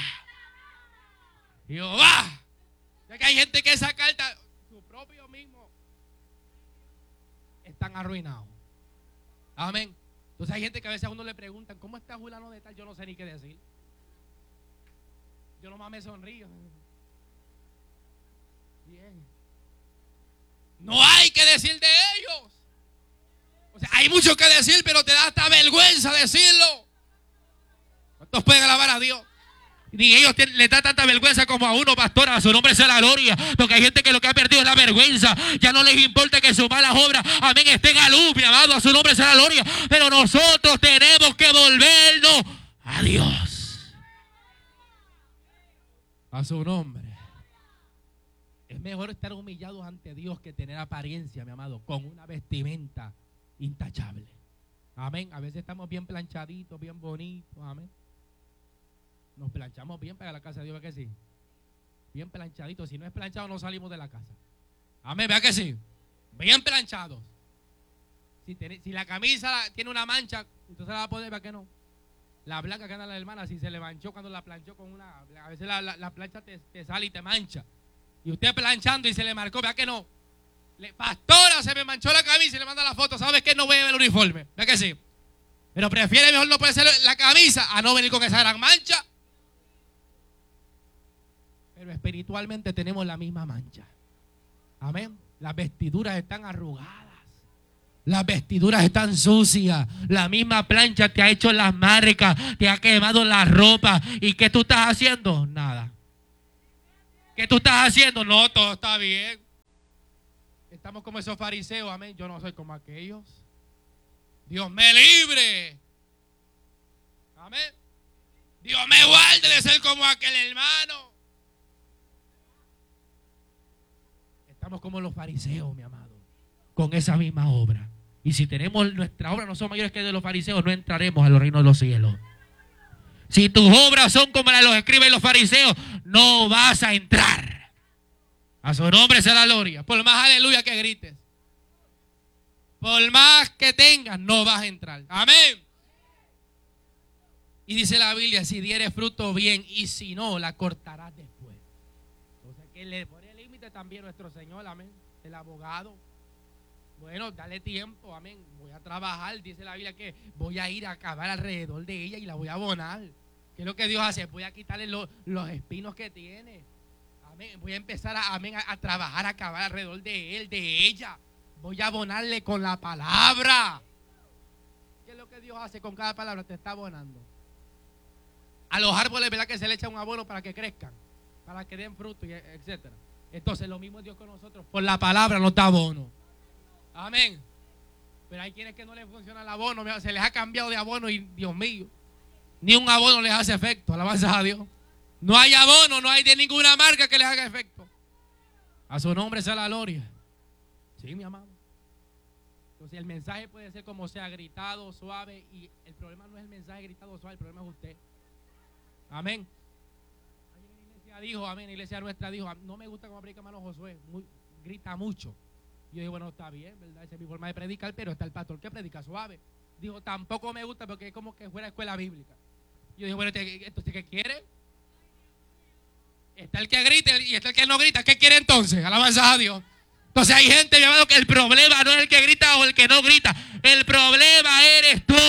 Jehová. Ya que hay gente que esa carta, su propio mismo, están arruinados. Amén. Entonces hay gente que a veces a uno le preguntan, ¿cómo está fulano de tal? Yo no sé ni qué decir. Yo nomás me sonrío. Bien. No hay que decir de ellos. O sea, hay mucho que decir, pero te da hasta vergüenza decirlo. ¿Cuántos pueden alabar a Dios? Ni ellos les da tanta vergüenza como a uno, pastor, a su nombre sea la gloria. Porque hay gente que lo que ha perdido es la vergüenza. Ya no les importa que sus malas obras, amén, estén a luz, mi amado, a su nombre sea la gloria. Pero nosotros tenemos que volvernos a Dios. A su nombre. Es mejor estar humillados ante Dios que tener apariencia, mi amado, con una vestimenta intachable. Amén. A veces estamos bien planchaditos, bien bonitos, amén. Nos planchamos bien para la casa de Dios, ¿verdad que sí? Bien planchaditos. Si no es planchado, no salimos de la casa. Amén, ¿verdad que sí? Bien planchados. Si la camisa tiene una mancha, Usted se la va a poner, ¿para qué no? La blanca que anda la hermana, si se le manchó cuando la planchó con una... A veces la plancha te sale y te mancha. Y usted planchando y se le marcó, ¿verdad que no? Pastora, se me manchó la camisa y le manda la foto. ¿Sabes qué? No voy a ver el uniforme. ¿Verdad que sí? Pero prefiere mejor no ponerse la camisa a no venir con esa gran mancha. Pero espiritualmente tenemos la misma mancha. Amén. Las vestiduras están arrugadas. Las vestiduras están sucias. La misma plancha te ha hecho las marcas. Te ha quemado la ropa. ¿Y qué tú estás haciendo? Nada. ¿Qué tú estás haciendo? No, todo está bien. Estamos como esos fariseos. Amén. Yo no soy como aquellos. Dios me libre. Amén. Dios me guarde de ser como aquel hermano. Estamos como los fariseos, mi amado, con esa misma obra. Y si tenemos nuestra obra no son mayores que de los fariseos, no entraremos a los reinos de los cielos. Si tus obras son como las de los escribas y los fariseos, no vas a entrar. A su nombre sea la gloria. Por más aleluya que grites, por más que tengas, no vas a entrar. Amén. Y dice la Biblia, si dieres fruto bien, y si no, la cortarás después. Entonces, que le pone límite también nuestro Señor, amén, el abogado. Bueno, dale tiempo, amén. Voy a trabajar, dice la Biblia que voy a ir a cavar alrededor de ella y la voy a abonar. ¿Qué es lo que Dios hace? Voy a quitarle los espinos que tiene. Amén. Voy a empezar a trabajar, a cavar alrededor de él, de ella. Voy a abonarle con la palabra. ¿Qué es lo que Dios hace con cada palabra? Te está abonando. A los árboles, ¿verdad? Que se le echa un abono para que crezcan, para que den fruto, etc. Entonces, lo mismo es Dios con nosotros. Por la palabra nos da abono. Amén. Pero hay quienes que no les funciona el abono. Se les ha cambiado de abono y, Dios mío, ni un abono les hace efecto. Alabanzas a Dios. No hay abono, no hay de ninguna marca que les haga efecto. A su nombre sea la gloria. Sí, mi amado. Entonces, el mensaje puede ser como sea, gritado, suave. Y el problema no es el mensaje gritado, suave. El problema es usted. Amén. Ayer en la iglesia dijo, amén, la iglesia nuestra dijo, no me gusta cómo predica hermano Josué, grita mucho. Y yo dije, bueno, está bien, ¿verdad? Esa es mi forma de predicar, pero está el pastor que predica suave. Dijo, tampoco me gusta porque es como que fuera escuela bíblica. Yo dije, bueno, ¿entonces qué quiere? Está el que grita y está el que no grita. ¿Qué quiere entonces? Alabanza a Dios. Entonces hay gente, mi amado, que el problema no es el que grita o el que no grita. El problema eres tú.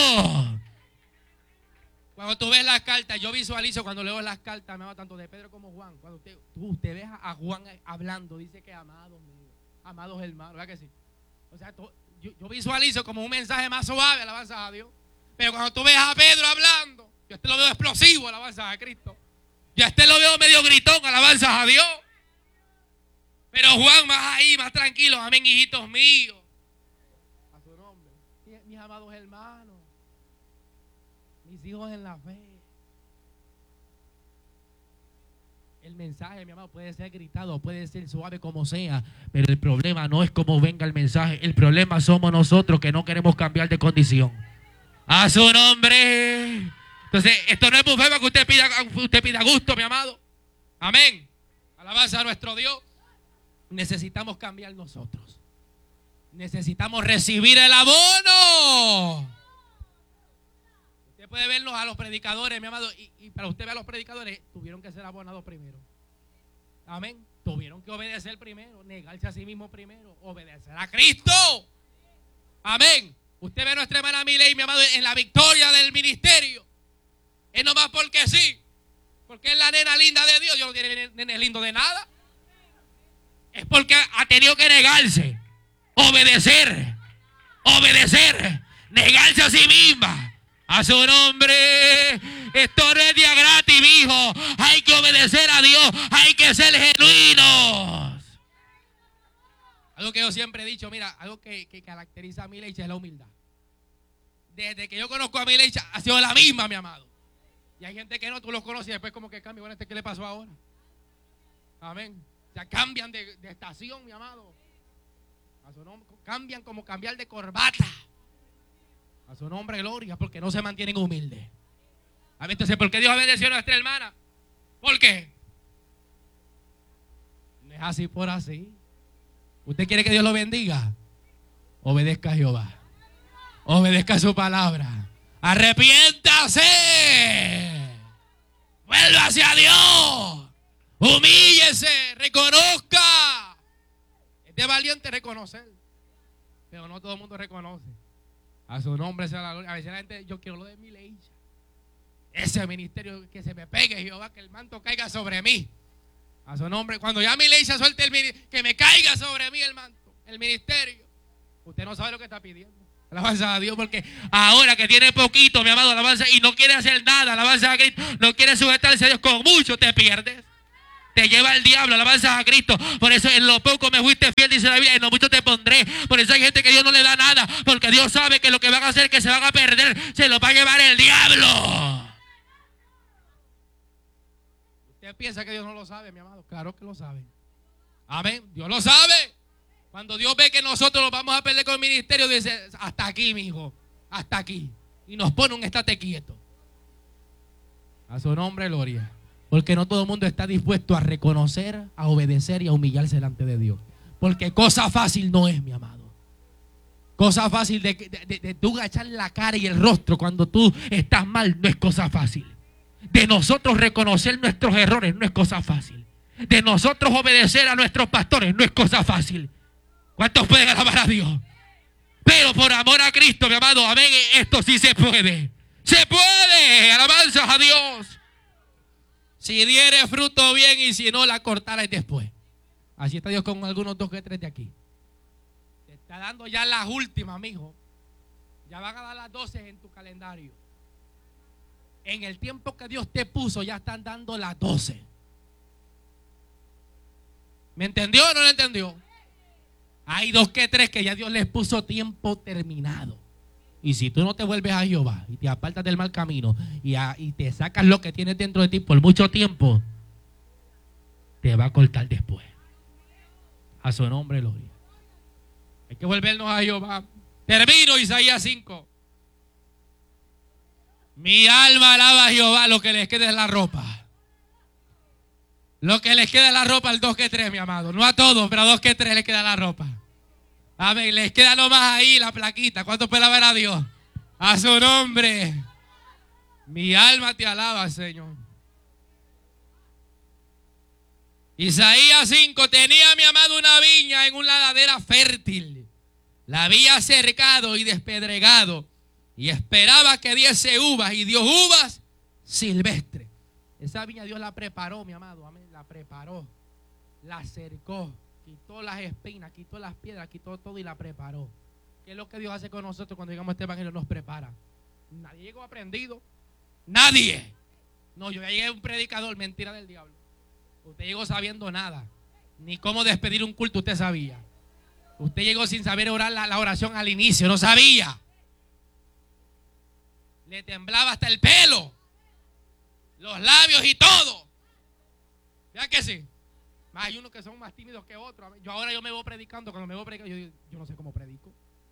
Cuando tú ves las cartas, yo visualizo cuando leo las cartas, me va tanto de Pedro como Juan. Cuando usted ve a Juan hablando, dice que amados míos, amados hermanos, ¿verdad que sí? O sea, yo visualizo como un mensaje más suave, alabanza a Dios. Pero cuando tú ves a Pedro hablando, yo lo veo explosivo, alabanza a Cristo. Yo lo veo medio gritón, alabanza a Dios. Pero Juan más ahí, más tranquilo, amén, hijitos míos. A su nombre. Mis amados hermanos. Mis hijos en la fe. El mensaje, mi amado, puede ser gritado, puede ser suave como sea, pero el problema no es cómo venga el mensaje. El problema somos nosotros que no queremos cambiar de condición. A su nombre. Entonces, esto no es buffet para que usted pida gusto, mi amado. Amén. Alabanza a nuestro Dios. Necesitamos cambiar nosotros. Necesitamos recibir el abono. Usted puede verlos a los predicadores, mi amado, y para usted ver a los predicadores, tuvieron que ser abonados primero. Amén. Tuvieron que obedecer primero, negarse a sí mismo primero, obedecer a Cristo. Amén. Usted ve a nuestra hermana Miley, mi amado, en la victoria del ministerio. Es nomás porque sí. Porque es la nena linda de Dios. Yo no tiene nene lindo de nada. Es porque ha tenido que negarse, obedecer, negarse a sí misma. A su nombre. Esto no es día gratis, hijo. Hay que obedecer a Dios. Hay que ser genuinos. Algo que yo siempre he dicho, mira, algo que caracteriza a mi leche es la humildad. Desde que yo conozco a mi leche ha sido la misma, mi amado. Y hay gente que no, tú los conoces y después como que cambia. Bueno, ¿qué le pasó ahora? Amén. O sea, cambian de estación, mi amado. A su nombre, cambian como cambiar de corbata. A su nombre, gloria, porque no se mantienen humildes. Amén. Entonces, ¿por qué Dios ha bendecido a nuestra hermana? ¿Por qué? No es así por así. ¿Usted quiere que Dios lo bendiga? Obedezca a Jehová. Obedezca su palabra. Arrepiéntase. Vuelva hacia Dios. Humíllese. Reconozca. Es de valiente reconocer. Pero no todo el mundo reconoce. A su nombre sea la gloria. A veces la gente, yo quiero lo de mi ley. Ese ministerio, que se me pegue, Jehová, que el manto caiga sobre mí. A su nombre. Cuando ya mi ley se suelte, que me caiga sobre mí el manto, el ministerio. Usted no sabe lo que está pidiendo. Alabanza a Dios, porque ahora que tiene poquito, mi amado, alabanza, y no quiere hacer nada, alabanza a Cristo, no quiere sujetarse a Dios, con mucho te pierdes. Te lleva el diablo, alabanza a Cristo. Por eso en lo poco me fuiste fiel, dice la Biblia, en lo mucho te pondré. Por eso hay gente que Dios no le da nada, porque Dios sabe que lo que van a hacer, que se van a perder, se lo va a llevar el diablo. ¿Usted piensa que Dios no lo sabe, mi amado? Claro que lo sabe. Amén. Dios lo sabe. Cuando Dios ve que nosotros nos vamos a perder con el ministerio, dice, hasta aquí, mi hijo, hasta aquí. Y nos pone un estate quieto. A su nombre, gloria. Porque no todo el mundo está dispuesto a reconocer, a obedecer y a humillarse delante de Dios. Porque cosa fácil no es, mi amado. Cosa fácil de tú agachar la cara y el rostro cuando tú estás mal no es cosa fácil. De nosotros reconocer nuestros errores no es cosa fácil. De nosotros obedecer a nuestros pastores no es cosa fácil. ¿Cuántos pueden alabar a Dios? Pero por amor a Cristo, mi amado, amén, esto sí se puede. Se puede, alabanzas a Dios. Si diere fruto bien y si no la cortaréis después. Así está Dios con algunos 2 que 3 de aquí. Te está dando ya las últimas, mijo. Ya van a dar las 12 en tu calendario. En el tiempo que Dios te puso ya están dando las 12. ¿Me entendió o no lo entendió? Hay 2 que 3 que ya Dios les puso tiempo terminado. Y si tú no te vuelves a Jehová y te apartas del mal camino y te sacas lo que tienes dentro de ti por mucho tiempo, te va a cortar después. A su nombre, gloria. Hay que volvernos a Jehová. Termino Isaías 5. Mi alma alaba a Jehová, lo que les quede es la ropa. Lo que les queda es la ropa al 2 que 3, mi amado. No a todos, pero a 2 que 3 les queda la ropa. Amén. Les queda nomás ahí la plaquita. ¿Cuánto puede alabar a Dios? A su nombre. Mi alma te alaba, Señor. Isaías 5. Tenía mi amado una viña en una ladera fértil. La había cercado y despedregado. Y esperaba que diese uvas. Y dio uvas silvestres. Esa viña Dios la preparó, mi amado. Amén. La preparó. La cercó. Quitó las espinas, quitó las piedras, quitó todo y la preparó. ¿Qué es lo que Dios hace con nosotros cuando llegamos a este evangelio? Nos prepara. Nadie llegó aprendido. Nadie. No, yo ya llegué a un predicador, mentira del diablo. Usted llegó sabiendo nada. Ni cómo despedir un culto usted sabía. Usted llegó sin saber orar la oración al inicio, no sabía. Le temblaba hasta el pelo, los labios y todo. ¿Ya que sí? Hay unos que son más tímidos que otros. Yo me voy predicando. Cuando me voy predicando, yo no sé cómo predico.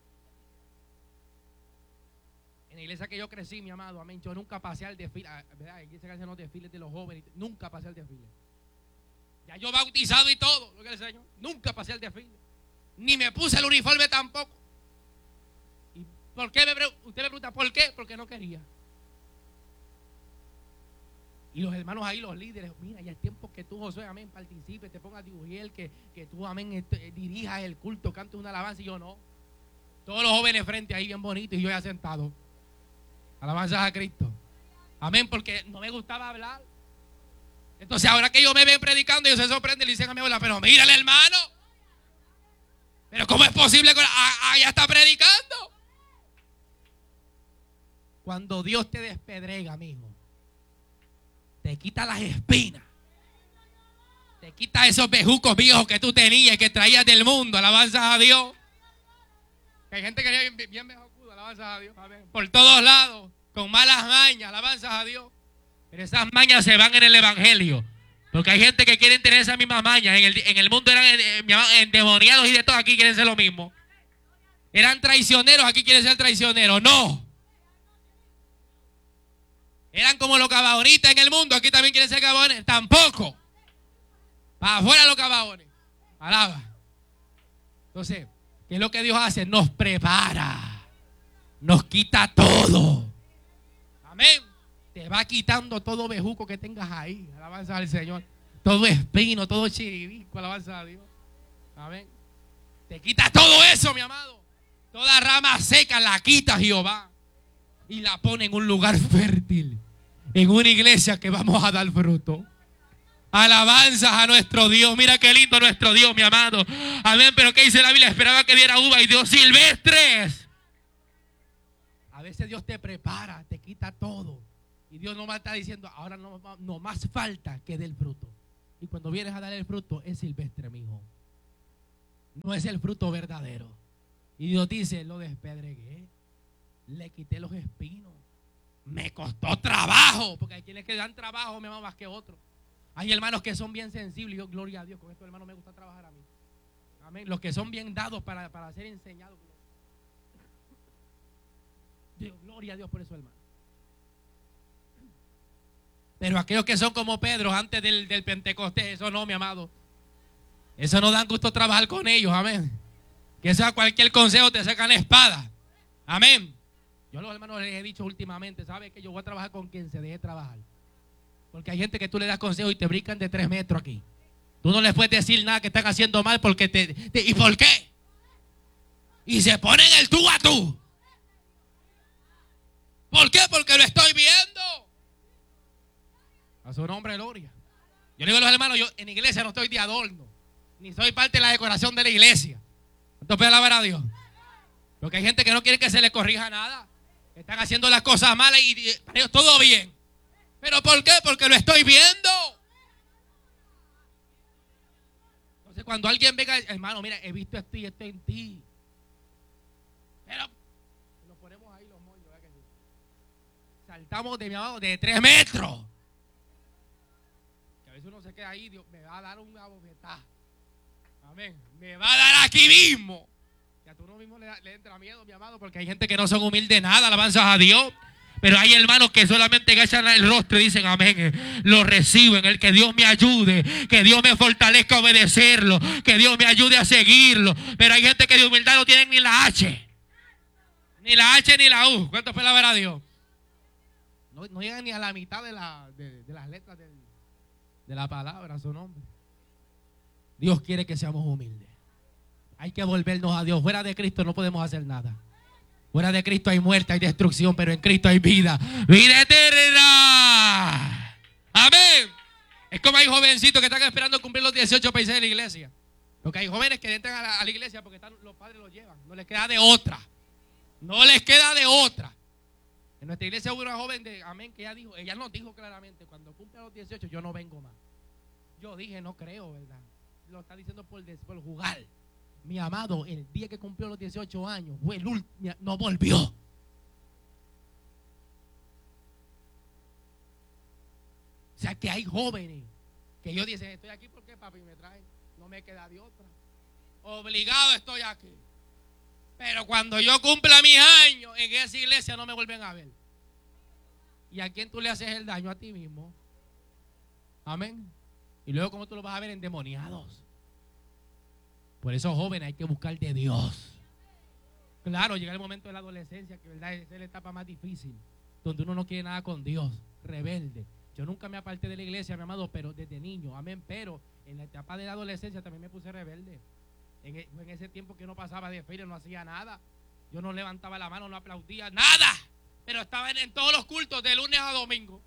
En la iglesia que yo crecí, mi amado, amén, yo nunca pasé al desfile. ¿Verdad? En iglesia que hacen los desfiles de los jóvenes. Nunca pasé al desfile. Ya yo bautizado y todo, lo que el Señor. Nunca pasé al desfile. Ni me puse el uniforme tampoco. ¿Y por qué usted me pregunta por qué? Porque no quería. Y los hermanos ahí, los líderes, mira, ya es tiempo que tú, Josué, amén, participes, te pongas a dibujar, que tú, amén, dirijas el culto, cantes una alabanza. Y yo no. Todos los jóvenes frente ahí bien bonitos y yo ya sentado. Alabanzas a Cristo. Amén, porque no me gustaba hablar. Entonces ahora que ellos me ven predicando, ellos se sorprenden y le dicen a mi abuela, pero mírale, hermano. Pero ¿cómo es posible que ya está predicando? Cuando Dios te despedrega, amigo, te quita las espinas, te quita esos bejucos viejos que tú tenías y que traías del mundo. Alabanzas a Dios. Que hay gente que era bien bejucudo, alabanzas a Dios. Amén. Por todos lados, con malas mañas, alabanzas a Dios. Pero esas mañas se van en el evangelio. Porque hay gente que quieren tener esa misma maña. En el mundo eran endemoniados y de todo. Aquí quieren ser lo mismo. Eran traicioneros, aquí quieren ser traicioneros. No. Eran como los cabaonistas en el mundo, aquí también quieren ser cabaones. Tampoco. Para afuera los cabaones. Alaba. Entonces, ¿qué es lo que Dios hace? Nos prepara. Nos quita todo. Amén. Te va quitando todo bejuco que tengas ahí. Alabanza al Señor. Todo espino, todo chiribico. Alabanza a Dios. Amén. Te quita todo eso, mi amado. Toda rama seca la quita Jehová. Y la pone en un lugar fértil. En una iglesia que vamos a dar fruto. Alabanzas a nuestro Dios. Mira qué lindo nuestro Dios, mi amado. Amén. Pero ¿qué dice la Biblia? Esperaba que diera uva y dio silvestres. A veces Dios te prepara, te quita todo. Y Dios no va a estar diciendo, ahora no más falta que dé el fruto. Y cuando vienes a dar el fruto, es silvestre, mi hijo. No es el fruto verdadero. Y Dios dice, lo despedregué. Le quité los espinos. Me costó trabajo. Porque hay quienes que dan trabajo, mi amado, más que otros. Hay hermanos que son bien sensibles. Yo, gloria a Dios, con estos hermanos me gusta trabajar a mí. Amén. Los que son bien dados para ser enseñados. Dios, gloria a Dios por eso, hermano. Pero aquellos que son como Pedro antes del Pentecostés, eso no, mi amado. Eso no dan gusto trabajar con ellos, amén. Que sea cualquier consejo te sacan la espada. Amén. Yo a los hermanos les he dicho últimamente, ¿sabes? Que yo voy a trabajar con quien se deje trabajar. Porque hay gente que tú le das consejos y te brincan de 3 metros aquí. Tú no les puedes decir nada que están haciendo mal porque ¿y por qué? Y se ponen el tú a tú. ¿Por qué? Porque lo estoy viendo. A su nombre, gloria. Yo le digo a los hermanos, yo en iglesia no estoy de adorno. Ni soy parte de la decoración de la iglesia. ¿Cuánto puede alabar a Dios? Porque hay gente que no quiere que se le corrija nada. Están haciendo las cosas malas y para ellos todo bien. ¿Pero por qué? Porque lo estoy viendo. Entonces cuando alguien venga, hermano, mira, he visto esto y esto en ti. Pero nos ponemos ahí los mollos, ¿verdad que sí? Saltamos de mi amado de 3 metros. Que a veces uno se queda ahí, Dios me va a dar una bofetada. Amén. Me va a dar aquí mismo. Y a tú no mismo le entra miedo, mi amado, porque hay gente que no son humildes nada, alabanzas a Dios. Pero hay hermanos que solamente agachan el rostro y dicen amén. Lo reciben, el que Dios me ayude, que Dios me fortalezca a obedecerlo, que Dios me ayude a seguirlo. Pero hay gente que de humildad no tienen ni la H. Ni la H ni la U. ¿Cuánto fue la verdad, Dios? No llegan ni a la mitad de las letras de la palabra, su nombre. Dios quiere que seamos humildes. Hay que volvernos a Dios. Fuera de Cristo no podemos hacer nada. Fuera de Cristo hay muerte, hay destrucción, pero en Cristo hay vida. ¡Vida eterna! ¡Amén! Es como hay jovencitos que están esperando cumplir los 18 para irse de la iglesia. Porque hay jóvenes que entran a la iglesia porque los padres los llevan. No les queda de otra. No les queda de otra. En nuestra iglesia hubo una joven amén, que ella nos dijo claramente, cuando cumpla los 18 yo no vengo más. Yo dije, no creo, ¿verdad? Lo está diciendo por jugar. Mi amado, el día que cumplió los 18 años, fue el último, no volvió. O sea que hay jóvenes que ellos dicen, estoy aquí porque papi me trae, no me queda de otra. Obligado estoy aquí. Pero cuando yo cumpla mis años, en esa iglesia no me vuelven a ver. ¿Y a quién tú le haces el daño? A ti mismo. Amén. Y luego, ¿cómo tú lo vas a ver endemoniados? Por eso, jóvenes, hay que buscar de Dios. Claro, llega el momento de la adolescencia, que verdad es la etapa más difícil, donde uno no quiere nada con Dios, rebelde. Yo nunca me aparté de la iglesia, mi amado, pero desde niño, amén. Pero en la etapa de la adolescencia también me puse rebelde. En ese tiempo que no pasaba de feria, no hacía nada. Yo no levantaba la mano, no aplaudía, nada. Pero estaba en todos los cultos, de lunes a domingo.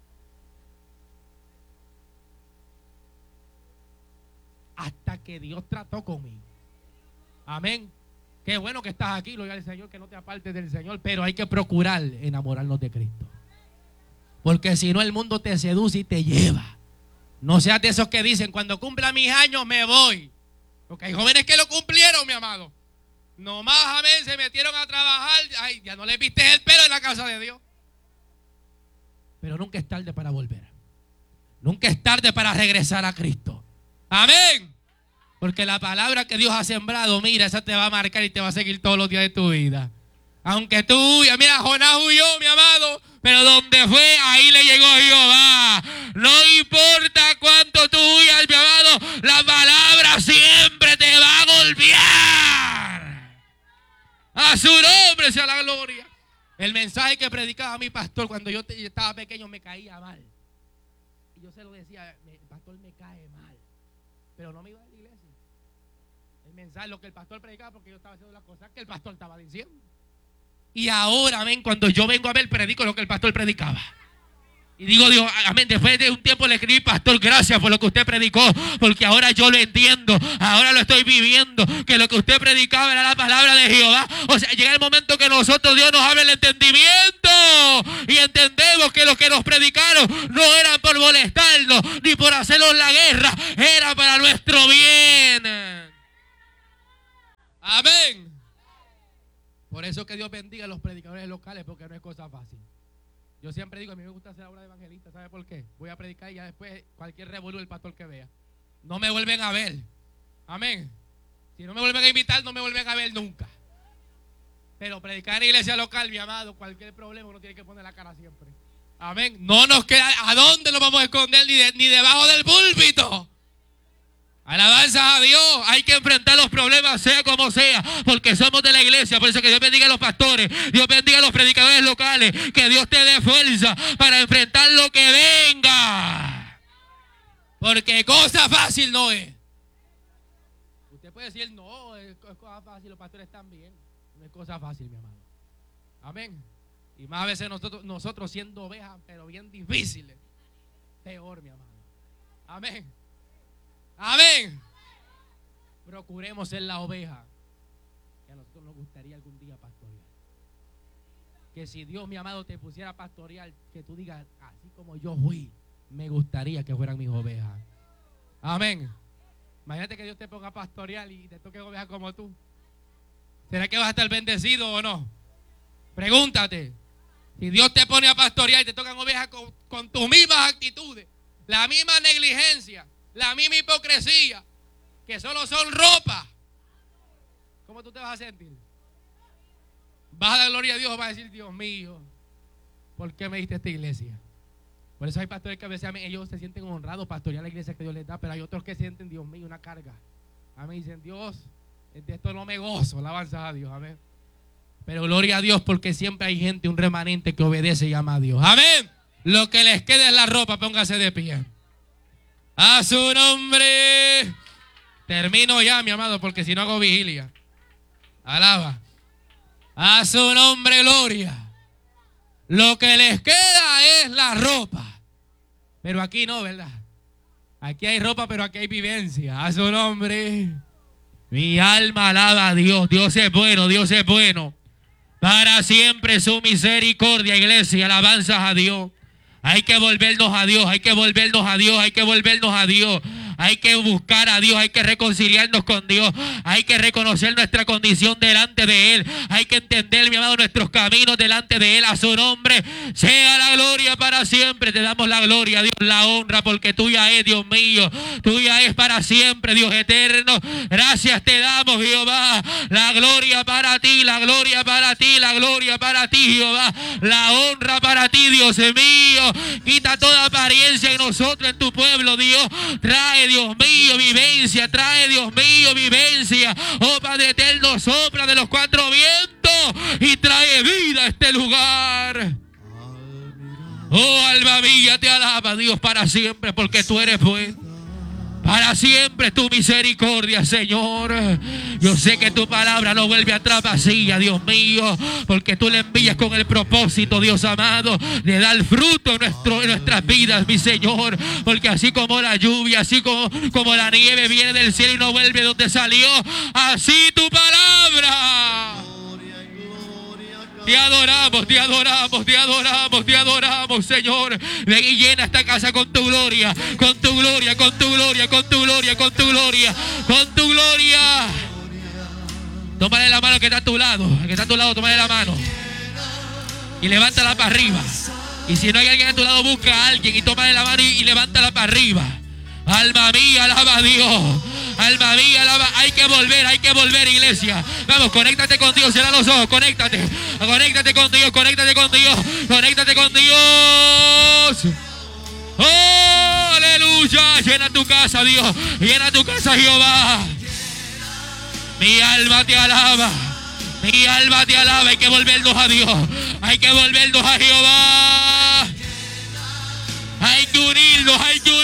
Hasta que Dios trató conmigo. Amén. Qué bueno que estás aquí, gloria al Señor, que no te apartes del Señor, pero hay que procurar enamorarnos de Cristo. Porque si no, el mundo te seduce y te lleva. No seas de esos que dicen, cuando cumpla mis años me voy. Porque hay jóvenes que lo cumplieron, mi amado. Nomás, amén, se metieron a trabajar. Ay, ya no les viste el pelo en la casa de Dios. Pero nunca es tarde para volver. Nunca es tarde para regresar a Cristo. Amén. Porque la palabra que Dios ha sembrado, mira, esa te va a marcar y te va a seguir todos los días de tu vida. Aunque tú huyas, mira, Jonás huyó, mi amado, pero donde fue, ahí le llegó Jehová. No importa cuánto tú huyas, mi amado, la palabra siempre te va a golpear. A su nombre sea la gloria. El mensaje que predicaba mi pastor cuando yo estaba pequeño me caía mal. Y yo se lo decía, el pastor me cae mal. Pero no me iba a la iglesia. El mensaje, lo que el pastor predicaba, porque yo estaba haciendo las cosas que el pastor estaba diciendo. Y ahora, amén, cuando yo vengo a ver, predico lo que el pastor predicaba. Y digo, Dios, amén, después de un tiempo le escribí, pastor, gracias por lo que usted predicó, porque ahora yo lo entiendo, ahora lo estoy viviendo, que lo que usted predicaba era la palabra de Jehová. O sea, llega el momento que nosotros, Dios nos abre el entendimiento y entendemos que los que nos predicaron no eran por molestarnos, ni por hacernos la guerra, era para nuestro bien. Amén. Por eso que Dios bendiga a los predicadores locales, porque no es cosa fácil. Yo siempre digo, a mí me gusta hacer obra de evangelista, ¿sabe por qué? Voy a predicar y ya después cualquier revolú el pastor que vea. No me vuelven a ver. Amén. Si no me vuelven a invitar, no me vuelven a ver nunca. Pero predicar en iglesia local, mi amado, cualquier problema uno tiene que poner la cara siempre. Amén. No nos queda, ¿a dónde nos vamos a esconder? Ni debajo del púlpito. Alabanza a Dios, hay que enfrentar los problemas sea como sea, porque somos de la iglesia. Por eso que Dios bendiga a los pastores, Dios bendiga a los predicadores locales, que Dios te dé fuerza para enfrentar lo que venga, porque cosa fácil no es. Usted puede decir, no, es cosa fácil, los pastores están bien. No es cosa fácil, mi amado. Amén. Y más a veces nosotros siendo ovejas, pero bien difíciles, peor, mi amado. Amén. Amén. Procuremos ser la oveja que a nosotros nos gustaría algún día pastorear. Que si Dios, mi amado, te pusiera a pastorear, que tú digas, así como yo fui, me gustaría que fueran mis ovejas. Amén. Imagínate que Dios te ponga a pastorear y te toque ovejas como tú. ¿Será que vas a estar bendecido o no? Pregúntate. Si Dios te pone a pastorear y te tocan ovejas con tus mismas actitudes, la misma negligencia, la misma hipocresía, que solo son ropa, ¿cómo tú te vas a sentir? ¿Vas a dar gloria a Dios o vas a decir, Dios mío, ¿por qué me diste esta iglesia? Por eso hay pastores que a veces ellos se sienten honrados pastorear la iglesia que Dios les da, pero hay otros que sienten, Dios mío, una carga. Amén, dicen, Dios, de esto no me gozo, alabanza a Dios, amén. Pero gloria a Dios porque siempre hay gente, un remanente que obedece y ama a Dios. Amén. Lo que les quede es la ropa, póngase de pie. A su nombre. Termino ya, mi amado, porque si no hago vigilia. Alaba. A su nombre, gloria. Lo que les queda es la ropa. Pero aquí no, ¿verdad? Aquí hay ropa, pero aquí hay vivencia. A su nombre. Mi alma alaba a Dios. Dios es bueno, Dios es bueno. Para siempre su misericordia, iglesia. Alabanzas a Dios. Hay que volvernos a Dios, hay que volvernos a Dios, hay que volvernos a Dios. Hay que buscar a Dios, hay que reconciliarnos con Dios, hay que reconocer nuestra condición delante de Él, hay que entender, mi amado, nuestros caminos delante de Él. A su nombre sea la gloria para siempre. Te damos la gloria, Dios, la honra, porque tuya es, Dios mío, tuya es para siempre, Dios eterno. Gracias te damos, Jehová, la gloria para ti, la gloria para ti, la gloria para ti, Jehová, la honra para ti, Dios mío. Quita toda apariencia en nosotros, en tu pueblo, Dios. Trae, Dios mío, vivencia. Trae, Dios mío, vivencia. Oh Padre eterno, sopla de los cuatro vientos y trae vida a este lugar. Oh alma mía, te alaba, Dios, para siempre, porque tú eres bueno. Para siempre tu misericordia, Señor. Yo sé que tu palabra no vuelve atrás vacía, Dios mío, porque tú la envías con el propósito, Dios amado, de dar fruto en nuestras vidas, mi Señor. Porque así como la lluvia, así como la nieve viene del cielo y no vuelve donde salió, así tu palabra. Te adoramos, te adoramos, te adoramos, te adoramos, Señor. Ven y llena esta casa con tu gloria, con tu gloria, con tu gloria, con tu gloria, con tu gloria, con tu gloria. Tómale la mano que está a tu lado, el que está a tu lado, tómale la mano y levántala para arriba. Y si no hay alguien a tu lado, busca a alguien y tómale la mano y levántala para arriba. Alma mía, alaba a Dios. Alma mía, alaba. Hay que volver, iglesia. Vamos, conéctate con Dios, cierra los ojos, conéctate con Dios, conéctate con Dios, conéctate con Dios. Oh, aleluya. Llena tu casa, Dios. Llena tu casa, Jehová. Mi alma te alaba. Mi alma te alaba. Hay que volvernos a Dios. Hay que volvernos a Jehová. Hay que unirnos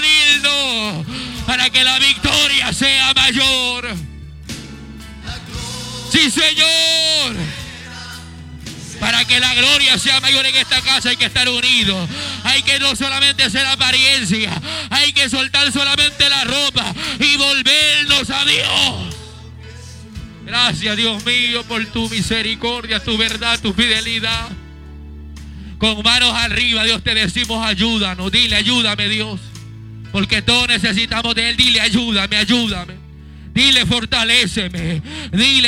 para que la victoria sea mayor. Sí, Señor. Para que la gloria sea mayor en esta casa hay que estar unidos. Hay que no solamente hacer apariencia, hay que soltar solamente la ropa y volvernos a Dios. Gracias, Dios mío, por tu misericordia, tu verdad, tu fidelidad. Con manos arriba, Dios, te decimos ayúdanos. Dile, ayúdame, Dios, porque todos necesitamos de Él. Dile, ayúdame. Dile, fortaléceme. Dile,